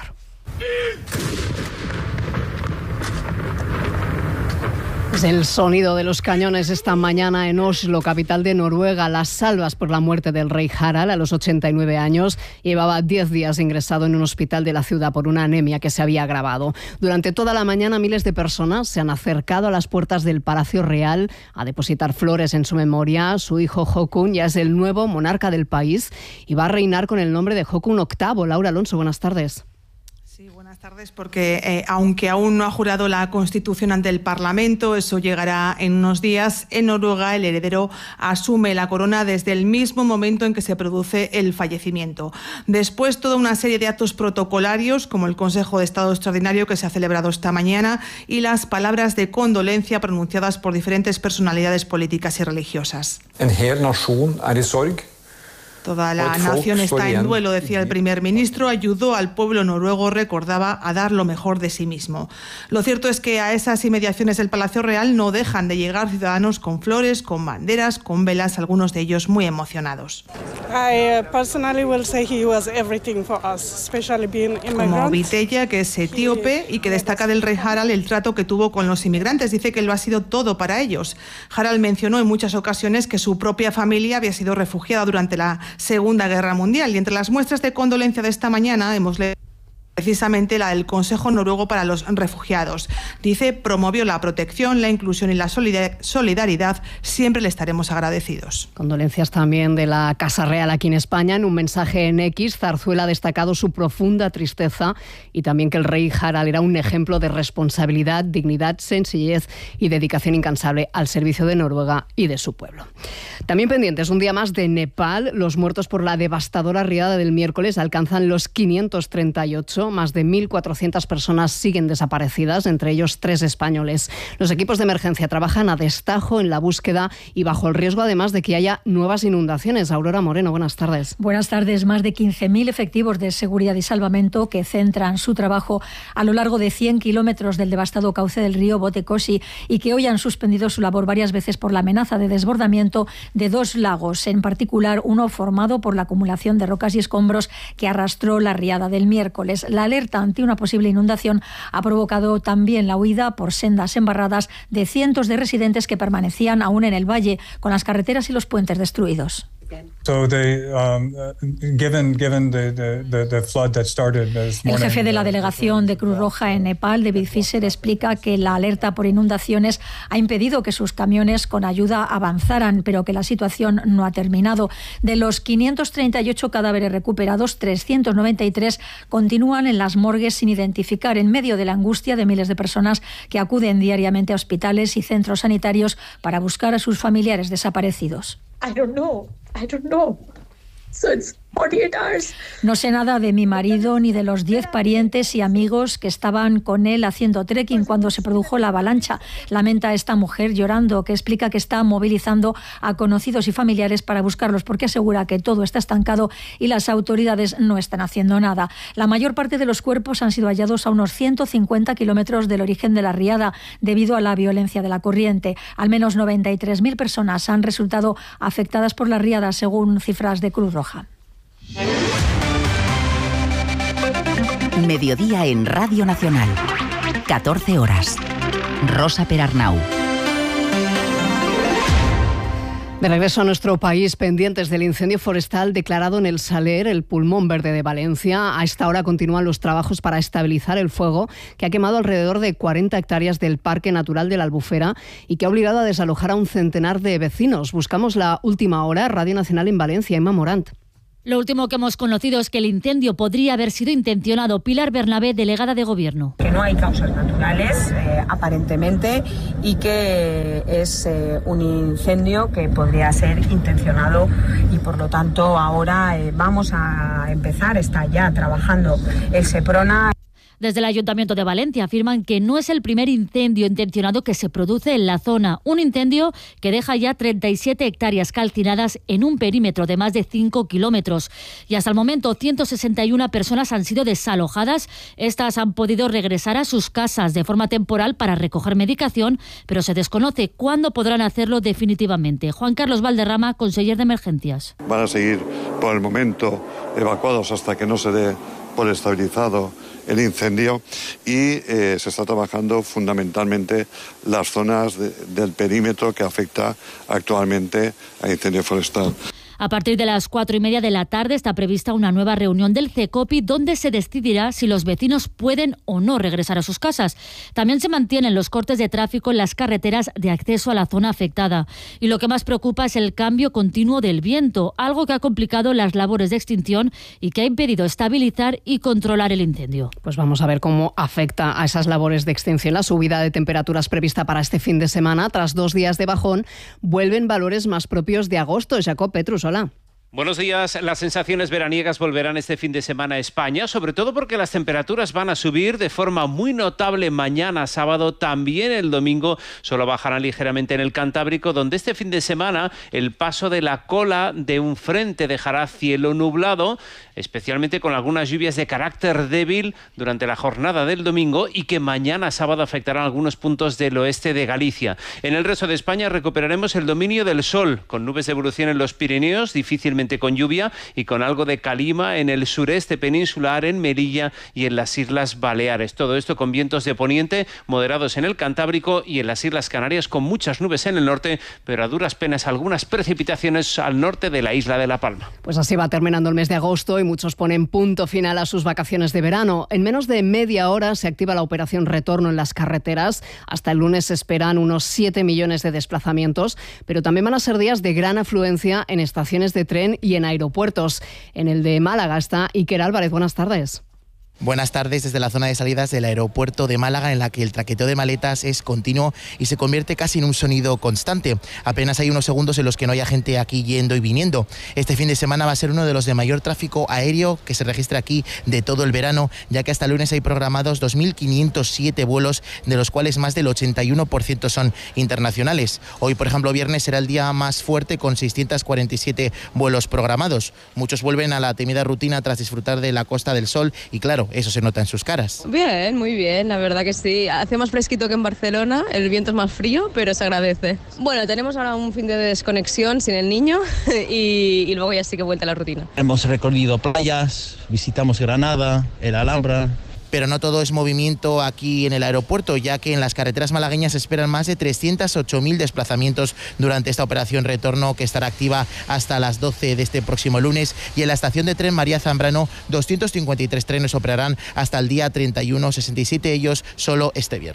Es el sonido de los cañones esta mañana en Oslo, capital de Noruega. Las salvas por la muerte del rey Harald a los 89 años. Llevaba 10 días ingresado en un hospital de la ciudad por una anemia que se había agravado. Durante toda la mañana, miles de personas se han acercado a las puertas del Palacio Real a depositar flores en su memoria. Su hijo Håkon ya es el nuevo monarca del país y va a reinar con el nombre de Håkon VIII. Laura Alonso, buenas tardes. Sí, buenas tardes, porque aunque aún no ha jurado la Constitución ante el Parlamento, eso llegará en unos días. En Noruega, el heredero asume la corona desde el mismo momento en que se produce el fallecimiento. Después, toda una serie de actos protocolarios, como el Consejo de Estado Extraordinario que se ha celebrado esta mañana, y las palabras de condolencia pronunciadas por diferentes personalidades políticas y religiosas. En hel nasjon er i sorg. Toda la nación está en duelo, decía el primer ministro. Ayudó al pueblo noruego, recordaba, a dar lo mejor de sí mismo. Lo cierto es que a esas inmediaciones del Palacio Real no dejan de llegar ciudadanos con flores, con banderas, con velas, algunos de ellos muy emocionados. Como Vitella, que es etíope y que destaca del rey Harald el trato que tuvo con los inmigrantes. Dice que lo ha sido todo para ellos. Harald mencionó en muchas ocasiones que su propia familia había sido refugiada durante la Segunda Guerra Mundial, y entre las muestras de condolencia de esta mañana hemos leído precisamente la del Consejo Noruego para los Refugiados. Dice, promovió la protección, la inclusión y la solidaridad. Siempre le estaremos agradecidos. Condolencias también de la Casa Real aquí en España. En un mensaje en X, Zarzuela ha destacado su profunda tristeza y también que el rey Harald era un ejemplo de responsabilidad, dignidad, sencillez y dedicación incansable al servicio de Noruega y de su pueblo. También pendientes un día más de Nepal. Los muertos por la devastadora riada del miércoles alcanzan los 538. Más de 1.400 personas siguen desaparecidas, entre ellos 3 españoles. Los equipos de emergencia trabajan a destajo en la búsqueda y bajo el riesgo, además, de que haya nuevas inundaciones. Aurora Moreno, buenas tardes. Buenas tardes. Más de 15.000 efectivos de seguridad y salvamento que centran su trabajo a lo largo de 100 kilómetros del devastado cauce del río Botekoshi y que hoy han suspendido su labor varias veces por la amenaza de desbordamiento de 2 lagos, en particular uno formado por la acumulación de rocas y escombros que arrastró la riada del miércoles. La alerta ante una posible inundación ha provocado también la huida por sendas embarradas de cientos de residentes que permanecían aún en el valle, con las carreteras y los puentes destruidos. El jefe de la delegación de Cruz Roja en Nepal, David Fisher, explica que la alerta por inundaciones ha impedido que sus camiones con ayuda avanzaran, pero que la situación no ha terminado. De los 538 cadáveres recuperados, 393 continúan en las morgues sin identificar, en medio de la angustia de miles de personas que acuden diariamente a hospitales y centros sanitarios para buscar a sus familiares desaparecidos. No sé nada de mi marido ni de los 10 parientes y amigos que estaban con él haciendo trekking cuando se produjo la avalancha. Lamenta esta mujer llorando, que explica que está movilizando a conocidos y familiares para buscarlos porque asegura que todo está estancado y las autoridades no están haciendo nada. La mayor parte de los cuerpos han sido hallados a unos 150 kilómetros del origen de la riada debido a la violencia de la corriente. Al menos 93.000 personas han resultado afectadas por la riada, según cifras de Cruz Roja. Mediodía en Radio Nacional. 14 horas. Rosa Perarnau. De regreso a nuestro país, pendientes del incendio forestal declarado en el Saler, el pulmón verde de Valencia. A esta hora continúan los trabajos para estabilizar el fuego que ha quemado alrededor de 40 hectáreas del Parque Natural de la Albufera y que ha obligado a desalojar a un centenar de vecinos. Buscamos la última hora. Radio Nacional en Valencia. Emma Morant. Lo último que hemos conocido es que el incendio podría haber sido intencionado. Pilar Bernabé, delegada de Gobierno. Que no hay causas naturales, aparentemente, y que es un incendio que podría ser intencionado y, por lo tanto, ahora vamos a empezar, está ya trabajando el Seprona. Desde el Ayuntamiento de Valencia afirman que no es el primer incendio intencionado que se produce en la zona. Un incendio que deja ya 37 hectáreas calcinadas en un perímetro de más de 5 kilómetros. Y hasta el momento 161 personas han sido desalojadas. Estas han podido regresar a sus casas de forma temporal para recoger medicación, pero se desconoce cuándo podrán hacerlo definitivamente. Juan Carlos Valderrama, conseller de Emergencias. Van a seguir por el momento evacuados hasta que no se dé por estabilizado el incendio y se está trabajando fundamentalmente las zonas del perímetro que afecta actualmente al incendio forestal. A partir de las 4:30 de la tarde está prevista una nueva reunión del CECOPI donde se decidirá si los vecinos pueden o no regresar a sus casas. También se mantienen los cortes de tráfico en las carreteras de acceso a la zona afectada. Y lo que más preocupa es el cambio continuo del viento, algo que ha complicado las labores de extinción y que ha impedido estabilizar y controlar el incendio. Pues vamos a ver cómo afecta a esas labores de extinción la subida de temperaturas prevista para este fin de semana. Tras 2 días de bajón, vuelven valores más propios de agosto. Jacob Petrus, hola. Buenos días. Las sensaciones veraniegas volverán este fin de semana a España, sobre todo porque las temperaturas van a subir de forma muy notable mañana, sábado, también el domingo. Solo bajarán ligeramente en el Cantábrico, donde este fin de semana el paso de la cola de un frente dejará cielo nublado, especialmente con algunas lluvias de carácter débil durante la jornada del domingo y que mañana sábado afectarán algunos puntos del oeste de Galicia. En el resto de España recuperaremos el dominio del sol, con nubes de evolución en los Pirineos, difícilmente con lluvia y con algo de calima en el sureste peninsular, en Melilla y en las Islas Baleares. Todo esto con vientos de poniente moderados en el Cantábrico y en las Islas Canarias, con muchas nubes en el norte, pero a duras penas algunas precipitaciones al norte de la isla de La Palma. Pues así va terminando el mes de agosto y muchos ponen punto final a sus vacaciones de verano. En menos de media hora se activa la operación retorno en las carreteras. Hasta el lunes se esperan unos 7 millones de desplazamientos, pero también van a ser días de gran afluencia en estaciones de tren y en aeropuertos. En el de Málaga está Iker Álvarez. Buenas tardes. Buenas tardes. Desde la zona de salidas del aeropuerto de Málaga, en la que el traqueteo de maletas es continuo y se convierte casi en un sonido constante. Apenas hay unos segundos en los que no haya gente aquí yendo y viniendo. Este fin de semana va a ser uno de los de mayor tráfico aéreo que se registra aquí de todo el verano, ya que hasta el lunes hay programados 2.507 vuelos, de los cuales más del 81% son internacionales. Hoy, por ejemplo, viernes será el día más fuerte, con 647 vuelos programados. Muchos vuelven a la temida rutina tras disfrutar de la Costa del Sol y, claro, eso se nota en sus caras. Bien, muy bien, la verdad que sí. Hace más fresquito que en Barcelona, el viento es más frío, pero se agradece. Bueno, tenemos ahora un fin de desconexión sin el niño y luego ya sí que vuelta a la rutina. Hemos recorrido playas, visitamos Granada, el Alhambra. Pero no todo es movimiento aquí en el aeropuerto, ya que en las carreteras malagueñas se esperan más de 308.000 desplazamientos durante esta operación retorno, que estará activa hasta las 12 de este próximo lunes. Y en la estación de tren María Zambrano, 253 trenes operarán hasta el día 31, 67 ellos solo este viernes.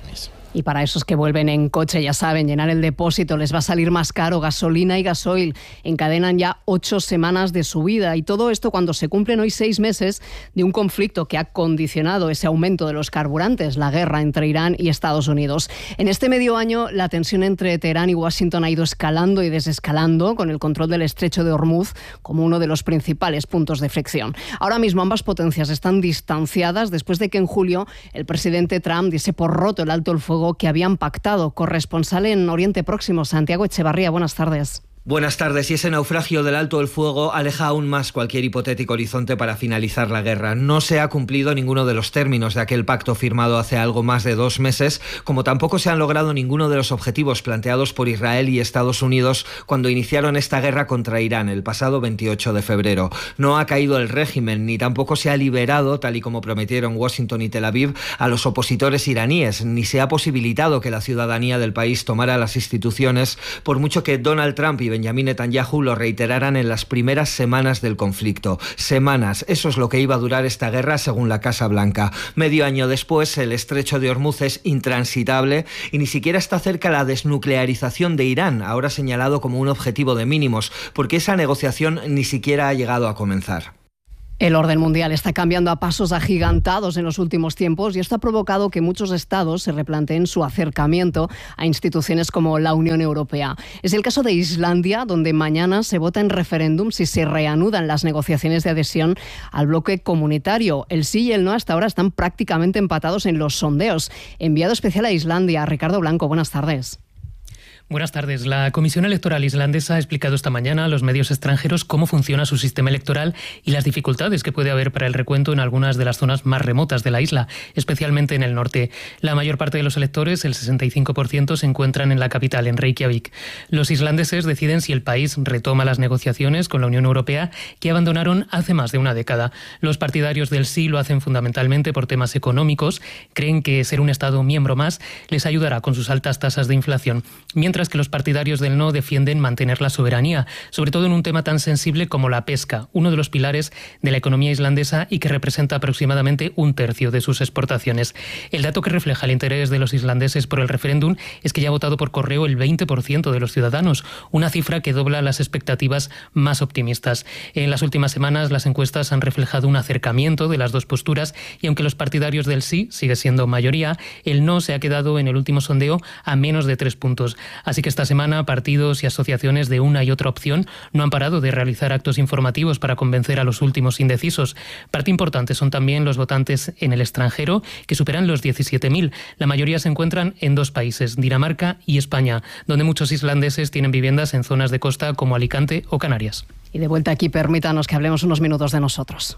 Y para esos que vuelven en coche, ya saben, llenar el depósito les va a salir más caro. Gasolina y gasoil encadenan ya 8 semanas de subida. Y todo esto cuando se cumplen hoy 6 meses de un conflicto que ha condicionado ese aumento de los carburantes, la guerra entre Irán y Estados Unidos. En este medio año, la tensión entre Teherán y Washington ha ido escalando y desescalando, con el control del estrecho de Hormuz como uno de los principales puntos de fricción. Ahora mismo ambas potencias están distanciadas después de que en julio el presidente Trump diese por roto el alto el fuego que habían pactado. Corresponsal en Oriente Próximo, Santiago Echevarría, buenas tardes. Buenas tardes. Y ese naufragio del alto el fuego aleja aún más cualquier hipotético horizonte para finalizar la guerra. No se ha cumplido ninguno de los términos de aquel pacto firmado hace algo más de 2 meses, como tampoco se han logrado ninguno de los objetivos planteados por Israel y Estados Unidos cuando iniciaron esta guerra contra Irán el pasado 28 de febrero. No ha caído el régimen, ni tampoco se ha liberado, tal y como prometieron Washington y Tel Aviv, a los opositores iraníes, ni se ha posibilitado que la ciudadanía del país tomara las instituciones, por mucho que Donald Trump y Benjamin Netanyahu lo reiteraran en las primeras semanas del conflicto. Semanas, eso es lo que iba a durar esta guerra según la Casa Blanca. Medio año después, el estrecho de Hormuz es intransitable y ni siquiera está cerca la desnuclearización de Irán, ahora señalado como un objetivo de mínimos, porque esa negociación ni siquiera ha llegado a comenzar. El orden mundial está cambiando a pasos agigantados en los últimos tiempos y esto ha provocado que muchos estados se replanteen su acercamiento a instituciones como la Unión Europea. Es el caso de Islandia, donde mañana se vota en referéndum si se reanudan las negociaciones de adhesión al bloque comunitario. El sí y el no hasta ahora están prácticamente empatados en los sondeos. Enviado especial a Islandia, Ricardo Blanco, buenas tardes. Buenas tardes. La Comisión Electoral islandesa ha explicado esta mañana a los medios extranjeros cómo funciona su sistema electoral y las dificultades que puede haber para el recuento en algunas de las zonas más remotas de la isla, especialmente en el norte. La mayor parte de los electores, el 65%, se encuentran en la capital, en Reykjavik. Los islandeses deciden si el país retoma las negociaciones con la Unión Europea, que abandonaron hace más de una década. Los partidarios del sí lo hacen fundamentalmente por temas económicos. Creen que ser un Estado miembro más les ayudará con sus altas tasas de inflación, mientras que los partidarios del no defienden mantener la soberanía, sobre todo en un tema tan sensible como la pesca, uno de los pilares de la economía islandesa y que representa aproximadamente 1/3 de sus exportaciones. El dato que refleja el interés de los islandeses por el referéndum es que ya ha votado por correo el 20% de los ciudadanos, una cifra que dobla las expectativas más optimistas. En las últimas semanas las encuestas han reflejado un acercamiento de las dos posturas y aunque los partidarios del sí sigue siendo mayoría, el no se ha quedado en el último sondeo a menos de 3 puntos. Así que esta semana partidos y asociaciones de una y otra opción no han parado de realizar actos informativos para convencer a los últimos indecisos. Parte importante son también los votantes en el extranjero, que superan los 17.000. La mayoría se encuentran en 2 países, Dinamarca y España, donde muchos islandeses tienen viviendas en zonas de costa como Alicante o Canarias. Y de vuelta aquí, permítanos que hablemos unos minutos de nosotros.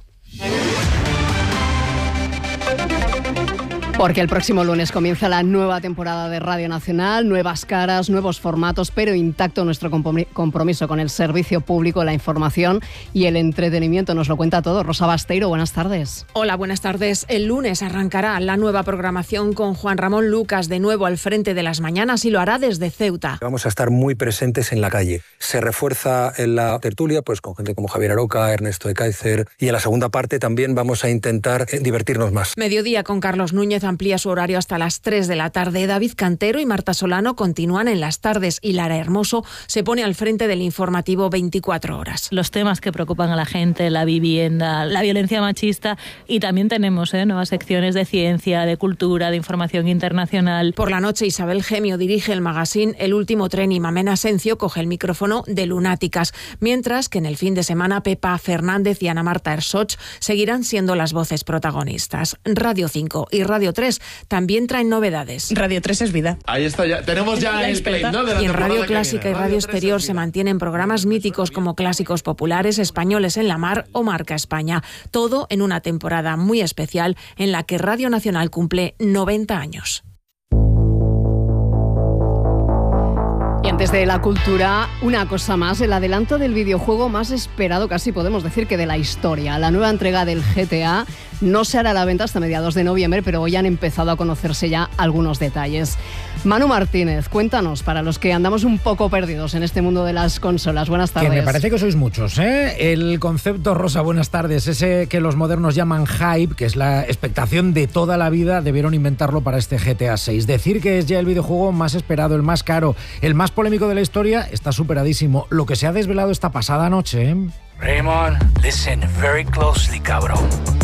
Porque el próximo lunes comienza la nueva temporada de Radio Nacional, nuevas caras, nuevos formatos, pero intacto nuestro compromiso con el servicio público, la información y el entretenimiento. Nos lo cuenta todo. Rosa Basteiro, buenas tardes. Hola, buenas tardes. El lunes arrancará la nueva programación con Juan Ramón Lucas de nuevo al frente de las mañanas y lo hará desde Ceuta. Vamos a estar muy presentes en la calle. Se refuerza en la tertulia pues con gente como Javier Aroca, Ernesto de Kaiser, y en la segunda parte también vamos a intentar divertirnos más. Mediodía con Carlos Núñez amplía su horario hasta las 3 de la tarde. David Cantero y Marta Solano continúan en las tardes y Lara Hermoso se pone al frente del informativo 24 horas. Los temas que preocupan a la gente, la vivienda, la violencia machista, y también tenemos nuevas secciones de ciencia, de cultura, de información internacional. Por la noche Isabel Gemio dirige el magazine El Último Tren y Mamén Asencio coge el micrófono de Lunáticas, mientras que en el fin de semana Pepa Fernández y Ana Marta Ersoch seguirán siendo las voces protagonistas. Radio 5 y Radio 3 también traen novedades. Radio 3 es vida. Ahí está, ya tenemos ya el claim, ¿no? Y en Radio Clásica y Radio Exterior se mantienen programas míticos como Clásicos Populares, Españoles en la Mar o Marca España. Todo en una temporada muy especial en la que Radio Nacional cumple 90 años. Pendientes de la cultura, una cosa más, el adelanto del videojuego más esperado, casi podemos decir que de la historia. La nueva entrega del GTA no se hará a la venta hasta mediados de noviembre, pero hoy han empezado a conocerse ya algunos detalles. Manu Martínez, cuéntanos, para los que andamos un poco perdidos en este mundo de las consolas. Buenas tardes. Que me parece que sois muchos, ¿eh? El concepto, Rosa, buenas tardes, ese que los modernos llaman hype, que es la expectación de toda la vida, debieron inventarlo para este GTA 6. Decir que es ya el videojuego más esperado, el más caro, el más polémico de la historia, está superadísimo. Lo que se ha desvelado esta pasada noche, ¿eh? Raymond, listen very closely, cabrón.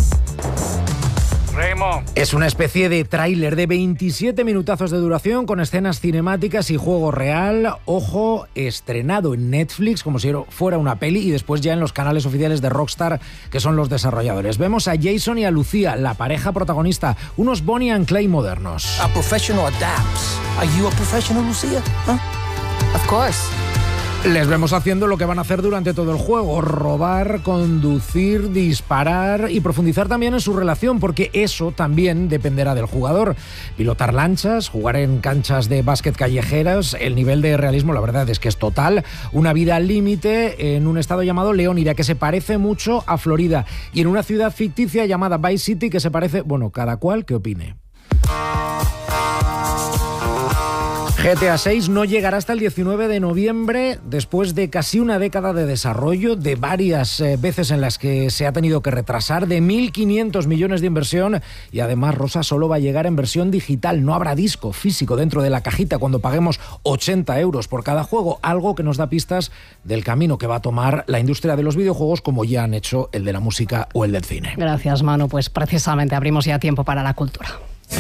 Raymond. Es una especie de tráiler de 27 minutazos de duración con escenas cinemáticas y juego real. Ojo, estrenado en Netflix como si fuera una peli y después ya en los canales oficiales de Rockstar, que son los desarrolladores. Vemos a Jason y a Lucía, la pareja protagonista, unos Bonnie and Clyde modernos. A professional adapts. Are you a professional, Lucía? Huh? Of course. Les vemos haciendo lo que van a hacer durante todo el juego: robar, conducir, disparar y profundizar también en su relación, porque eso también dependerá del jugador. Pilotar lanchas, jugar en canchas de básquet callejeras, el nivel de realismo la verdad es que es total. Una vida al límite en un estado llamado Leónida, que se parece mucho a Florida, y en una ciudad ficticia llamada Vice City, que se parece, bueno, cada cual que opine. GTA 6 no llegará hasta el 19 de noviembre, después de casi una década de desarrollo, de varias veces en las que se ha tenido que retrasar, de 1.500 millones de inversión, y además, Rosa, solo va a llegar en versión digital. No habrá disco físico dentro de la cajita cuando paguemos 80 euros por cada juego, algo que nos da pistas del camino que va a tomar la industria de los videojuegos, como ya han hecho el de la música o el del cine. Gracias, Manu. Pues precisamente abrimos ya tiempo para la cultura.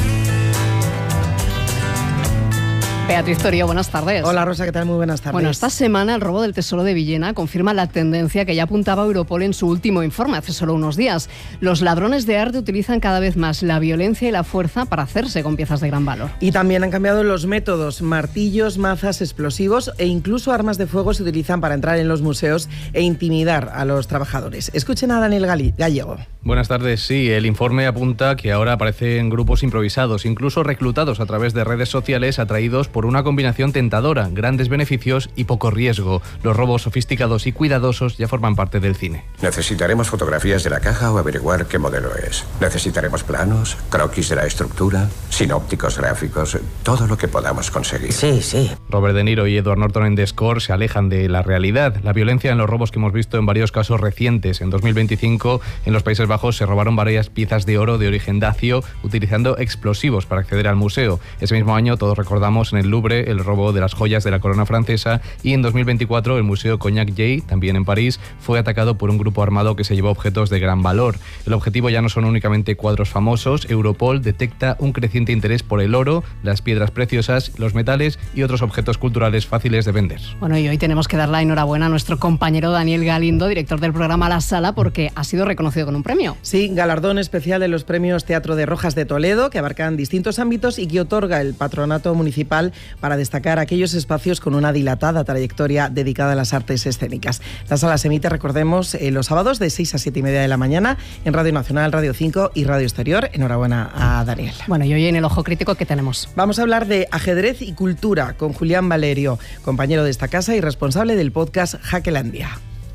Beatriz Torío, buenas tardes. Hola Rosa, ¿qué tal? Muy buenas tardes. Bueno, esta semana el robo del Tesoro de Villena confirma la tendencia que ya apuntaba Europol en su último informe hace solo unos días. Los ladrones de arte utilizan cada vez más la violencia y la fuerza para hacerse con piezas de gran valor. Y también han cambiado los métodos. Martillos, mazas, explosivos e incluso armas de fuego se utilizan para entrar en los museos e intimidar a los trabajadores. Escuchen a Daniel Gallego. Buenas tardes. Sí, el informe apunta que ahora aparecen grupos improvisados, incluso reclutados a través de redes sociales, atraídos por una combinación tentadora: grandes beneficios y poco riesgo. Los robos sofisticados y cuidadosos ya forman parte del cine. Necesitaremos fotografías de la caja o averiguar qué modelo es. Necesitaremos planos, croquis de la estructura, sinópticos gráficos, todo lo que podamos conseguir. Sí. Robert De Niro y Edward Norton en The Score se alejan de la realidad. La violencia en los robos que hemos visto en varios casos recientes. En 2025, en los Países Bajos, se robaron varias piezas de oro de origen dacio utilizando explosivos para acceder al museo. Ese mismo año, todos recordamos en el Louvre el robo de las joyas de la corona francesa, y en 2024 el Museo Cognac-Jay, también en París, fue atacado por un grupo armado que se llevó objetos de gran valor. El objetivo ya no son únicamente cuadros famosos. Europol detecta un creciente interés por el oro, las piedras preciosas, los metales y otros objetos culturales fáciles de vender. Bueno, y hoy tenemos que dar la enhorabuena a nuestro compañero Daniel Galindo, director del programa La Sala, porque ha sido reconocido con un premio. Sí, galardón especial de los premios Teatro de Rojas de Toledo, que abarcan distintos ámbitos y que otorga el Patronato Municipal para destacar aquellos espacios con una dilatada trayectoria dedicada a las artes escénicas. La Sala se emite, recordemos, los sábados de 6 a 7 y media de la mañana en Radio Nacional, Radio 5 y Radio Exterior. Enhorabuena a Daniel. Bueno, y hoy en el Ojo Crítico, ¿qué tenemos? Vamos a hablar de ajedrez y cultura con Julián Valerio, compañero de esta casa y responsable del podcast Jaquelandia.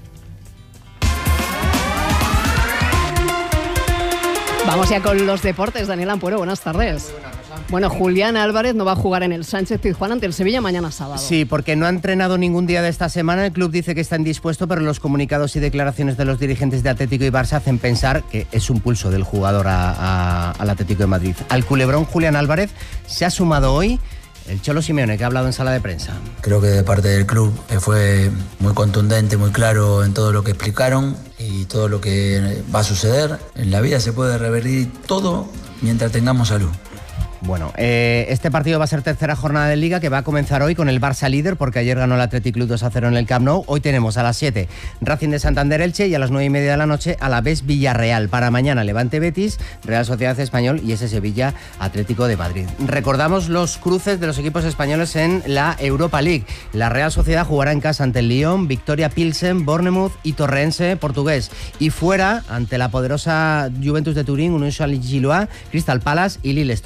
Vamos ya con los deportes. Daniel Ampuero, buenas tardes. Bueno, Julián Álvarez no va a jugar en el Sánchez-Pizjuán ante el Sevilla mañana sábado. Sí, porque no ha entrenado ningún día de esta semana. El club dice que está indispuesto, pero los comunicados y declaraciones de los dirigentes de Atlético y Barça hacen pensar que es un pulso del jugador al Atlético de Madrid. Al culebrón Julián Álvarez se ha sumado hoy el Cholo Simeone, que ha hablado en sala de prensa. Creo que de parte del club fue muy contundente, muy claro en todo lo que explicaron y todo lo que va a suceder. En la vida se puede revertir todo mientras tengamos salud. Bueno, este partido va a ser tercera jornada de Liga, que va a comenzar hoy con el Barça líder, porque ayer ganó el Athletic Club 2-0 en el Camp Nou. Hoy tenemos a las 7 Racing de Santander Elche y a las 9:30 de la noche Alavés Villarreal. Para mañana Levante Betis, Real Sociedad Español y ese Sevilla Atlético de Madrid. Recordamos los cruces de los equipos españoles en la Europa League. La Real Sociedad jugará en casa ante el Lyon, Victoria Pilsen, Bournemouth y Torrense portugués. Y fuera ante la poderosa Juventus de Turín, Unión Saint-Gilloise, Crystal Palace y Lillestrøm.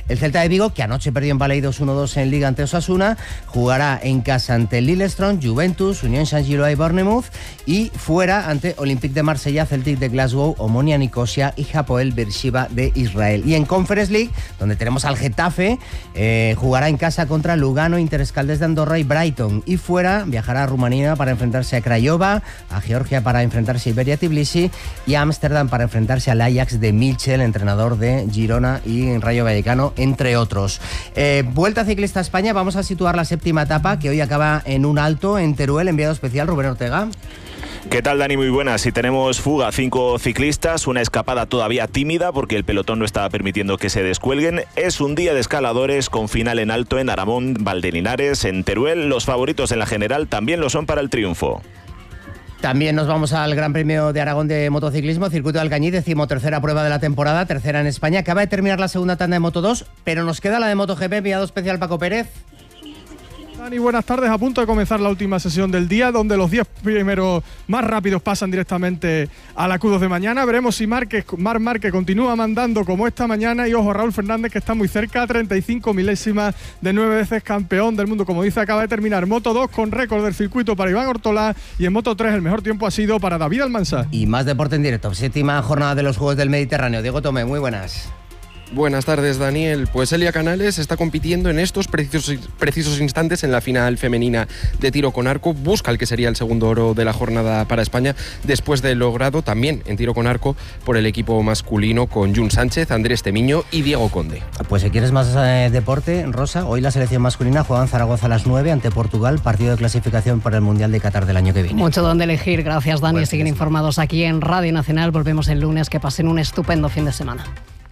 El Celta de Vigo, que anoche perdió en Baleidos 1-2 en Liga ante Osasuna, jugará en casa ante Lillestrøm, Juventus, Unión Saint-Gilloise y Bournemouth, y fuera ante Olympique de Marsella, Celtic de Glasgow, Omonia Nicosia y Hapoel Beersheba de Israel. Y en Conference League, donde tenemos al Getafe, jugará en casa contra Lugano, Interescaldes de Andorra y Brighton. Y fuera viajará a Rumanía para enfrentarse a Craiova, a Georgia para enfrentarse a Iberia Tbilisi y a Ámsterdam para enfrentarse al Ajax de Milchel, entrenador de Girona y Rayo Vallecano, entre otros. Vuelta Ciclista a España, vamos a situar la séptima etapa, que hoy acaba en un alto en Teruel. Enviado especial Rubén Ortega. ¿Qué tal, Dani? Muy buenas. Si tenemos fuga, 5 ciclistas, una escapada todavía tímida porque el pelotón no estaba permitiendo que se descuelguen. Es un día de escaladores con final en alto en Aramón, Valdelinares, en Teruel. Los favoritos en la general también lo son para el triunfo. También nos vamos al Gran Premio de Aragón de motociclismo, Circuito de Alcañiz, 13ª prueba de la temporada, tercera en España. Acaba de terminar la segunda tanda de Moto2, pero nos queda la de MotoGP. Enviado especial Paco Pérez. Dani, buenas tardes. A punto de comenzar la última sesión del día, donde los 10 primeros más rápidos pasan directamente a la Q2 de mañana. Veremos si Marc Márquez continúa mandando como esta mañana, y ojo, Raúl Fernández, que está muy cerca, 35 milésimas de 9 veces campeón del mundo. Como dice, acaba de terminar Moto2 con récord del circuito para Iván Ortolá, y en Moto3 el mejor tiempo ha sido para David Almansa. Y más deporte en directo, séptima jornada de los Juegos del Mediterráneo. Diego Tomé, muy buenas. Buenas tardes, Daniel. Pues Elia Canales está compitiendo en estos precisos instantes en la final femenina de tiro con arco. Busca el que sería el segundo oro de la jornada para España, después de logrado también en tiro con arco por el equipo masculino con Jun Sánchez, Andrés Temiño y Diego Conde. Pues si quieres más deporte, Rosa, hoy la selección masculina juega en Zaragoza a las 9 ante Portugal, partido de clasificación para el Mundial de Qatar del año que viene. Mucho donde elegir. Gracias, Dani. Siguen informados aquí en Radio Nacional. Volvemos el lunes. Que pasen un estupendo fin de semana.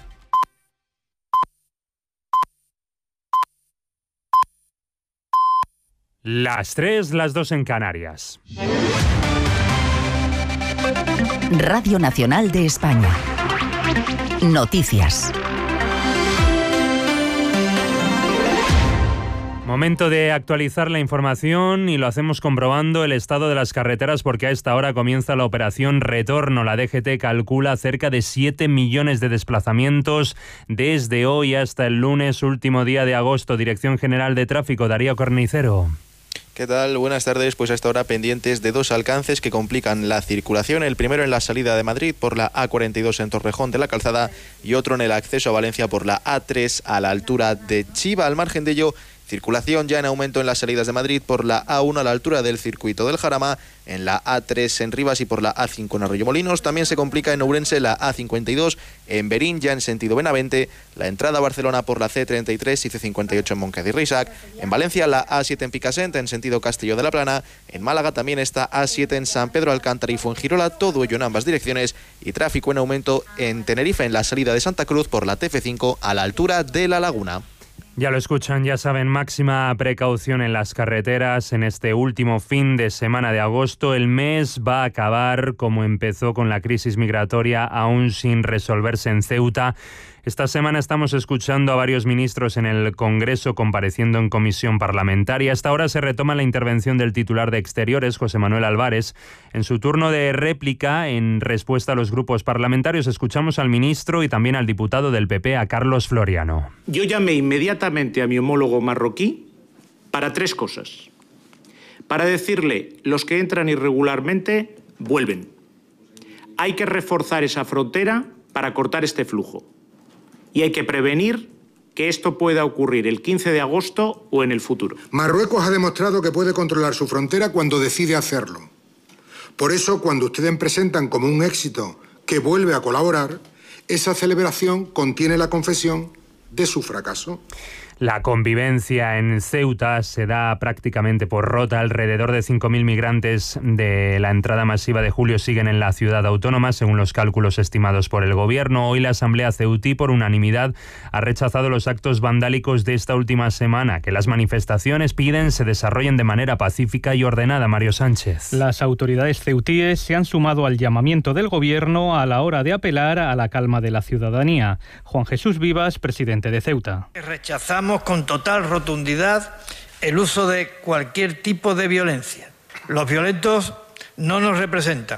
Las 3, las 2 en Canarias. Radio Nacional de España. Noticias. Momento de actualizar la información, y lo hacemos comprobando el estado de las carreteras, porque a esta hora comienza la operación Retorno. La DGT calcula cerca de 7 millones de desplazamientos desde hoy hasta el lunes, último día de agosto. Dirección General de Tráfico, Darío Cornicero. ¿Qué tal? Buenas tardes. Pues hasta ahora pendientes de 2 alcances que complican la circulación. El primero en la salida de Madrid por la A42 en Torrejón de la Calzada, y otro en el acceso a Valencia por la A3 a la altura de Chiva. Al margen de ello, circulación ya en aumento en las salidas de Madrid por la A1 a la altura del circuito del Jarama, en la A3 en Rivas y por la A5 en Arroyomolinos. También se complica en Ourense la A52, en Berín ya en sentido Benavente, la entrada a Barcelona por la C33 y C58 en Moncada y Reixac, en Valencia la A7 en Picassent en sentido Castelló de la Plana, en Málaga también está A7 en San Pedro Alcántara y Fuengirola, todo ello en ambas direcciones, y tráfico en aumento en Tenerife en la salida de Santa Cruz por la TF5 a la altura de La Laguna. Ya lo escuchan, ya saben, máxima precaución en las carreteras en este último fin de semana de agosto. El mes va a acabar como empezó, con la crisis migratoria aún sin resolverse en Ceuta. Esta semana estamos escuchando a varios ministros en el Congreso compareciendo en comisión parlamentaria. Hasta ahora se retoma la intervención del titular de Exteriores, José Manuel Álvarez. En su turno de réplica, en respuesta a los grupos parlamentarios, escuchamos al ministro y también al diputado del PP, a Carlos Floriano. Yo llamé inmediatamente a mi homólogo marroquí para 3 cosas. Para decirle, los que entran irregularmente vuelven. Hay que reforzar esa frontera para cortar este flujo. Y hay que prevenir que esto pueda ocurrir el 15 de agosto o en el futuro. Marruecos ha demostrado que puede controlar su frontera cuando decide hacerlo. Por eso, cuando ustedes presentan como un éxito que vuelve a colaborar, esa celebración contiene la confesión de su fracaso. La convivencia en Ceuta se da prácticamente por rota. Alrededor de 5.000 migrantes de la entrada masiva de julio siguen en la ciudad autónoma, según los cálculos estimados por el gobierno. Hoy la Asamblea ceutí, por unanimidad, ha rechazado los actos vandálicos de esta última semana. Que las manifestaciones piden se desarrollen de manera pacífica y ordenada. Mario Sánchez. Las autoridades ceutíes se han sumado al llamamiento del gobierno a la hora de apelar a la calma de la ciudadanía. Juan Jesús Vivas, presidente de Ceuta. Rechazamos con total rotundidad el uso de cualquier tipo de violencia. Los violentos no nos representan.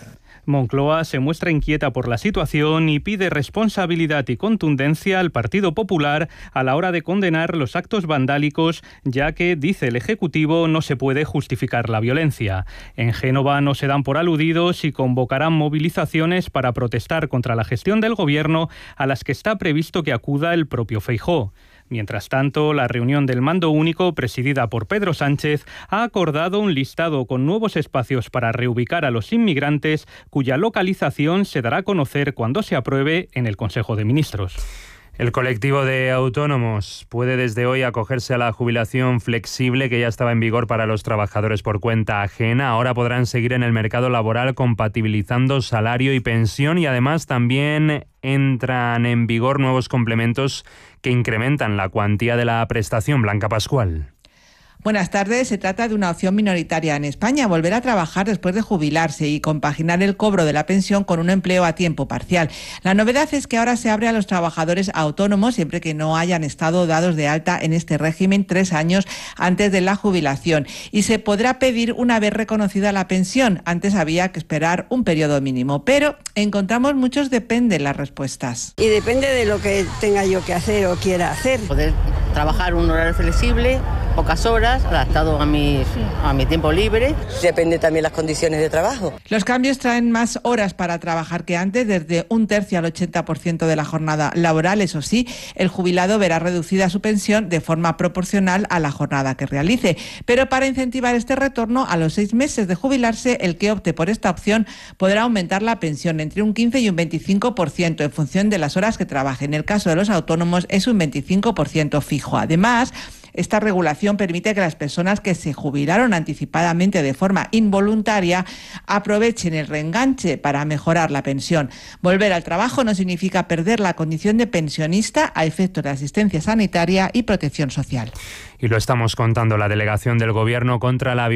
Moncloa se muestra inquieta por la situación y pide responsabilidad y contundencia al Partido Popular a la hora de condenar los actos vandálicos, ya que, dice el Ejecutivo, no se puede justificar la violencia. En Génova no se dan por aludidos y convocarán movilizaciones para protestar contra la gestión del Gobierno a las que está previsto que acuda el propio Feijóo. Mientras tanto, la reunión del Mando Único, presidida por Pedro Sánchez, ha acordado un listado con nuevos espacios para reubicar a los inmigrantes, cuya localización se dará a conocer cuando se apruebe en el Consejo de Ministros. El colectivo de autónomos puede desde hoy acogerse a la jubilación flexible que ya estaba en vigor para los trabajadores por cuenta ajena. Ahora podrán seguir en el mercado laboral compatibilizando salario y pensión, y además también entran en vigor nuevos complementos que incrementan la cuantía de la prestación. Blanca Pascual. Buenas tardes. Se trata de una opción minoritaria en España, volver a trabajar después de jubilarse y compaginar el cobro de la pensión con un empleo a tiempo parcial. La novedad es que ahora se abre a los trabajadores autónomos siempre que no hayan estado dados de alta en este régimen 3 años antes de la jubilación, y se podrá pedir una vez reconocida la pensión. Antes había que esperar un periodo mínimo, pero encontramos muchos depende en las respuestas. Y depende de lo que tenga yo que hacer o quiera hacer. Poder trabajar un horario flexible, pocas horas, adaptado a mi tiempo libre. Depende también las condiciones de trabajo. Los cambios traen más horas para trabajar que antes, desde 1/3 al 80% de la jornada laboral. Eso sí, el jubilado verá reducida su pensión de forma proporcional a la jornada que realice. Pero para incentivar este retorno, a los 6 meses de jubilarse, el que opte por esta opción podrá aumentar la pensión entre un 15 y un 25% en función de las horas que trabaje. En el caso de los autónomos es un 25% fijo. Además, esta regulación permite que las personas que se jubilaron anticipadamente de forma involuntaria aprovechen el reenganche para mejorar la pensión. Volver al trabajo no significa perder la condición de pensionista a efectos de asistencia sanitaria y protección social. Y lo estamos contando, la delegación del Gobierno contra la violencia